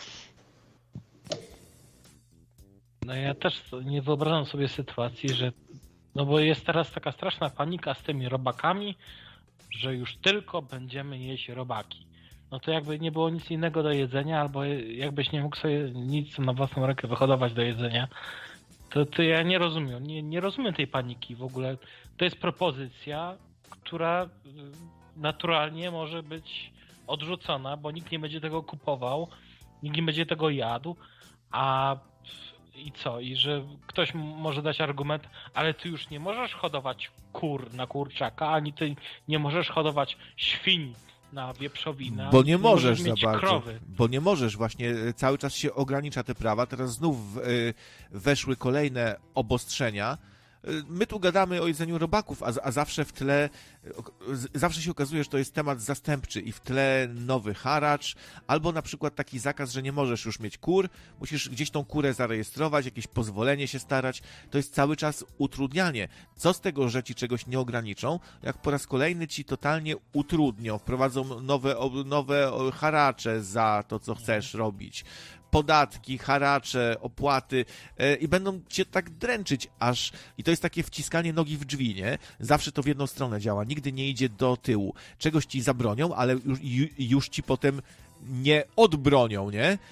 No ja też nie wyobrażam sobie sytuacji, że no bo jest teraz taka straszna panika z tymi robakami, że już tylko będziemy jeść robaki. No to jakby nie było nic innego do jedzenia, albo jakbyś nie mógł sobie nic na własną rękę wyhodować do jedzenia, to, to ja nie rozumiem. Nie, nie rozumiem tej paniki w ogóle. To jest propozycja, która naturalnie może być odrzucona, bo nikt nie będzie tego kupował, nikt nie będzie tego jadł, a i co? I że ktoś może dać argument, ale ty już nie możesz hodować kur na kurczaka, ani ty nie możesz hodować świń na wieprzowinę. Bo nie, nie możesz, możesz za bardzo. Krowy. Bo nie możesz, właśnie cały czas się ogranicza te prawa. Teraz znów y, weszły kolejne obostrzenia. My tu gadamy o jedzeniu robaków, a, a zawsze w tle, zawsze się okazuje, że to jest temat zastępczy i w tle nowy haracz, albo na przykład taki zakaz, że nie możesz już mieć kur, musisz gdzieś tą kurę zarejestrować, jakieś pozwolenie się starać. To jest cały czas utrudnianie. Co z tego, że ci czegoś nie ograniczą, jak po raz kolejny ci totalnie utrudnią, wprowadzą nowe, nowe haracze za to, co chcesz robić. Podatki, haracze, opłaty yy, i będą cię tak dręczyć aż... I to jest takie wciskanie nogi w drzwi, nie? Zawsze to w jedną stronę działa, nigdy nie idzie do tyłu. Czegoś ci zabronią, ale już, już ci potem nie odbronią, nie?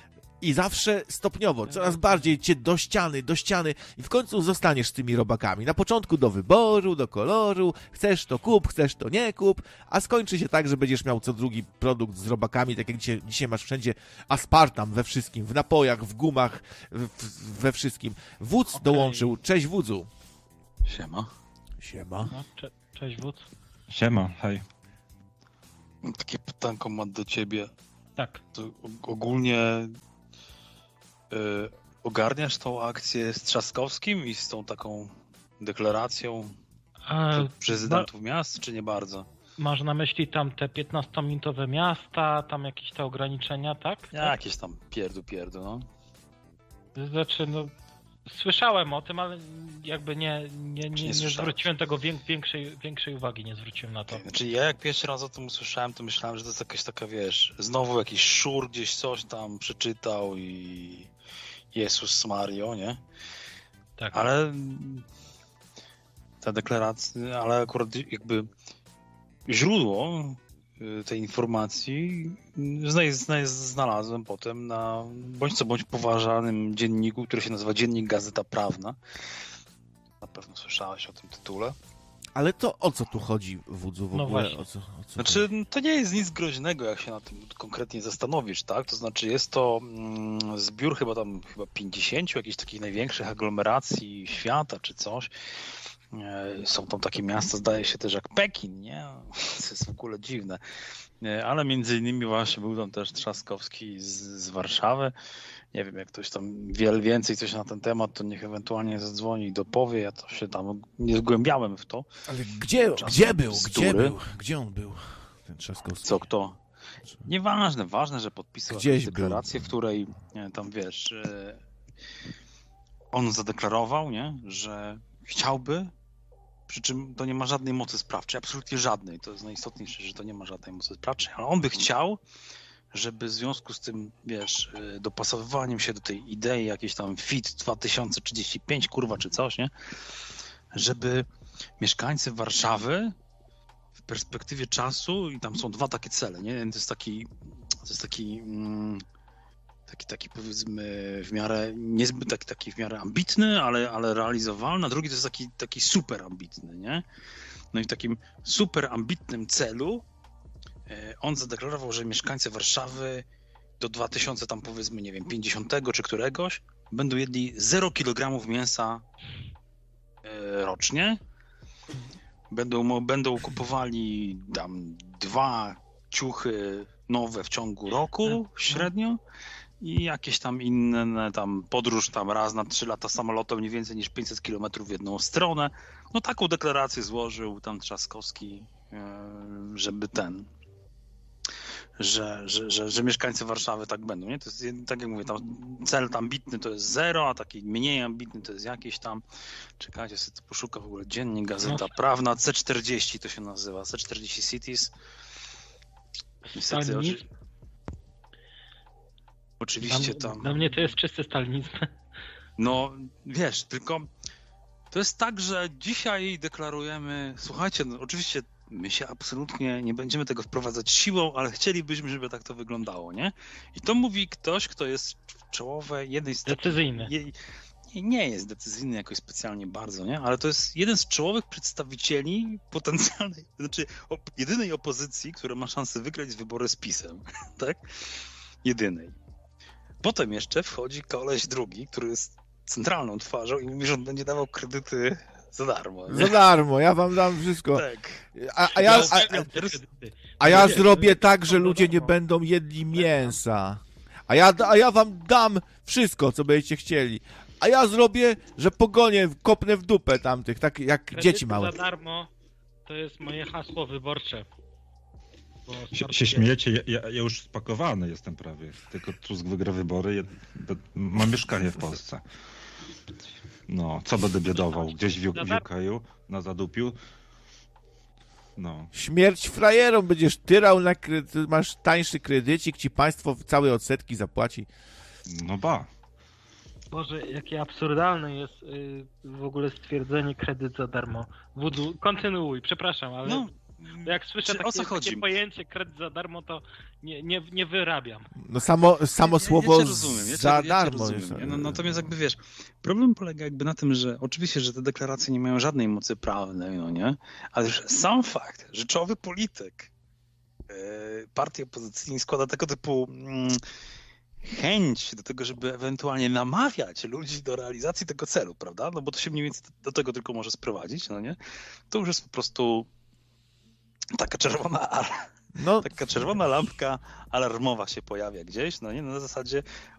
I zawsze stopniowo, coraz bardziej cię do ściany, do ściany i w końcu zostaniesz z tymi robakami. Na początku do wyboru, do koloru, chcesz to kup, chcesz to nie kup, a skończy się tak, że będziesz miał co drugi produkt z robakami, tak jak dzisiaj, dzisiaj masz wszędzie aspartam we wszystkim, w napojach, w gumach, w, we wszystkim. Wódz okay. dołączył. Cześć Wódzu. Siema. Siema. No, cze cześć Wódz. Siema, hej. Takie pytanko mam do ciebie. Tak. To ogólnie y, ogarniasz tą akcję z Trzaskowskim i z tą taką deklaracją e, prezydentów ba miast, czy nie bardzo? Masz na myśli tam te piętnastominutowe miasta, tam jakieś te ograniczenia, tak? Jakieś tam pierdu, pierdu, no. Znaczy, no, słyszałem o tym, ale jakby nie, nie, nie, nie, nie zwróciłem tego większej, większej uwagi, nie zwróciłem na to. Znaczy ja jak pierwszy raz o tym usłyszałem, to myślałem, że to jest jakaś taka, wiesz, znowu jakiś szur gdzieś coś tam przeczytał i Jezus Mario, nie? Tak. Ale ta deklaracja, ale akurat jakby źródło tej informacji znalazłem potem na bądź co bądź poważanym dzienniku, który się nazywa Dziennik Gazeta Prawna. Na pewno słyszałeś o tym tytule. Ale to o co tu chodzi, Wódzu, w no ogóle? Właśnie. O co, o co znaczy, to nie jest nic groźnego, jak się na tym konkretnie zastanowisz, tak? To znaczy jest to mm, zbiór chyba tam chyba pięćdziesięciu jakichś takich największych aglomeracji świata, czy coś. Są tam takie miasta, zdaje się też jak Pekin, nie? To jest w ogóle dziwne. Ale między innymi właśnie był tam też Trzaskowski z, z Warszawy. Nie wiem, jak ktoś tam wie więcej coś na ten temat, to niech ewentualnie zadzwoni i dopowie. Ja to się tam nie zgłębiałem w to. Ale gdzie, gdzie był? Bzdury. Gdzie był? Gdzie on był, ten Trzaskowski? Co, kto? Nieważne, ważne, że podpisał Gdzieś deklarację, był. w której nie, tam wiesz, on zadeklarował, nie, że chciałby, przy czym to nie ma żadnej mocy sprawczej, absolutnie żadnej. To jest najistotniejsze, że to nie ma żadnej mocy sprawczej, ale on by chciał, żeby w związku z tym, wiesz, dopasowywaniem się do tej idei jakiejś tam Fit dwa tysiące trzydzieści pięć, kurwa, czy coś, nie? Żeby mieszkańcy Warszawy w perspektywie czasu, i tam są dwa takie cele, nie? To jest taki, to jest taki, mm, taki, taki powiedzmy w miarę, niezbyt taki, taki w miarę ambitny, ale, ale realizowalny, a drugi to jest taki, taki super ambitny, nie? No i w takim super ambitnym celu on zadeklarował, że mieszkańcy Warszawy do dwa tysiące tam powiedzmy, nie wiem, pięćdziesiątego czy któregoś będą jedli zero kilogramów mięsa rocznie. Będą, będą kupowali tam dwa ciuchy nowe w ciągu roku średnio i jakieś tam inne tam podróż tam raz na trzy lata samolotem nie więcej niż pięćset kilometrów w jedną stronę. No taką deklarację złożył tam Trzaskowski, żeby ten Że, że, że, że mieszkańcy Warszawy tak będą, nie? To jest, tak jak mówię, tam cel ambitny to jest zero, a taki mniej ambitny to jest jakiś tam, czekajcie, sobie to poszuka w ogóle Dziennik Gazeta Prawna, C czterdzieści to się nazywa, C czterdzieści Cities. Niestety, oczy... Oczywiście dla, tam... Dla mnie to jest czysty stalinizm. No, wiesz, tylko to jest tak, że dzisiaj deklarujemy, słuchajcie, no, oczywiście my się absolutnie nie będziemy tego wprowadzać siłą, ale chcielibyśmy, żeby tak to wyglądało, nie? I to mówi ktoś, kto jest w czołowej, jednej z... Decyzyjny. Nie, nie jest decyzyjny jakoś specjalnie bardzo, nie? Ale to jest jeden z czołowych przedstawicieli potencjalnej, znaczy op jedynej opozycji, która ma szansę wygrać wybory z PiS-em, tak? Jedynej. Potem jeszcze wchodzi koleś drugi, który jest centralną twarzą i mówi, że on będzie dawał kredyty za darmo. Nie? Za darmo, ja wam dam wszystko. Tak. A, a ja, a, a, a ja zrobię tak, że ludzie nie będą jedli mięsa. A ja, a ja wam dam wszystko, co będziecie chcieli. A ja zrobię, że pogonię, kopnę w dupę tamtych, tak jak kredyty dzieci małe. Za darmo to jest moje hasło wyborcze. Się, się śmiejecie, ja, ja, ja już spakowany jestem prawie. Tylko Tusk wygra wybory, ja, mam mieszkanie w Polsce. No, co będę biedował? Gdzieś w, w U K na zadupiu? No. Śmierć frajerom, będziesz tyrał na kredyt, masz tańszy kredycik, ci państwo całe odsetki zapłaci. No ba. Boże, jakie absurdalne jest yy, w ogóle stwierdzenie kredyt za darmo. Wódzu, kontynuuj, przepraszam, ale... No, Bo jak słyszę Czy takie, o co chodzi? takie pojęcie kredyt za darmo, to nie, nie, nie wyrabiam. No samo, samo ja, słowo ja cię rozumiem, ja cię, za ja cię darmo rozumiem, jest. nie? No, natomiast jakby wiesz, problem polega jakby na tym, że oczywiście, że te deklaracje nie mają żadnej mocy prawnej, no nie? Ale że sam fakt, że czołowy polityk yy, partii opozycyjnej składa tego typu mm, chęć do tego, żeby ewentualnie namawiać ludzi do realizacji tego celu, prawda? No bo to się mniej więcej do tego tylko może sprowadzić, no nie? To już jest po prostu taka czerwona, No, taka czerwona lampka alarmowa się pojawia gdzieś, no nie? Na zasadzie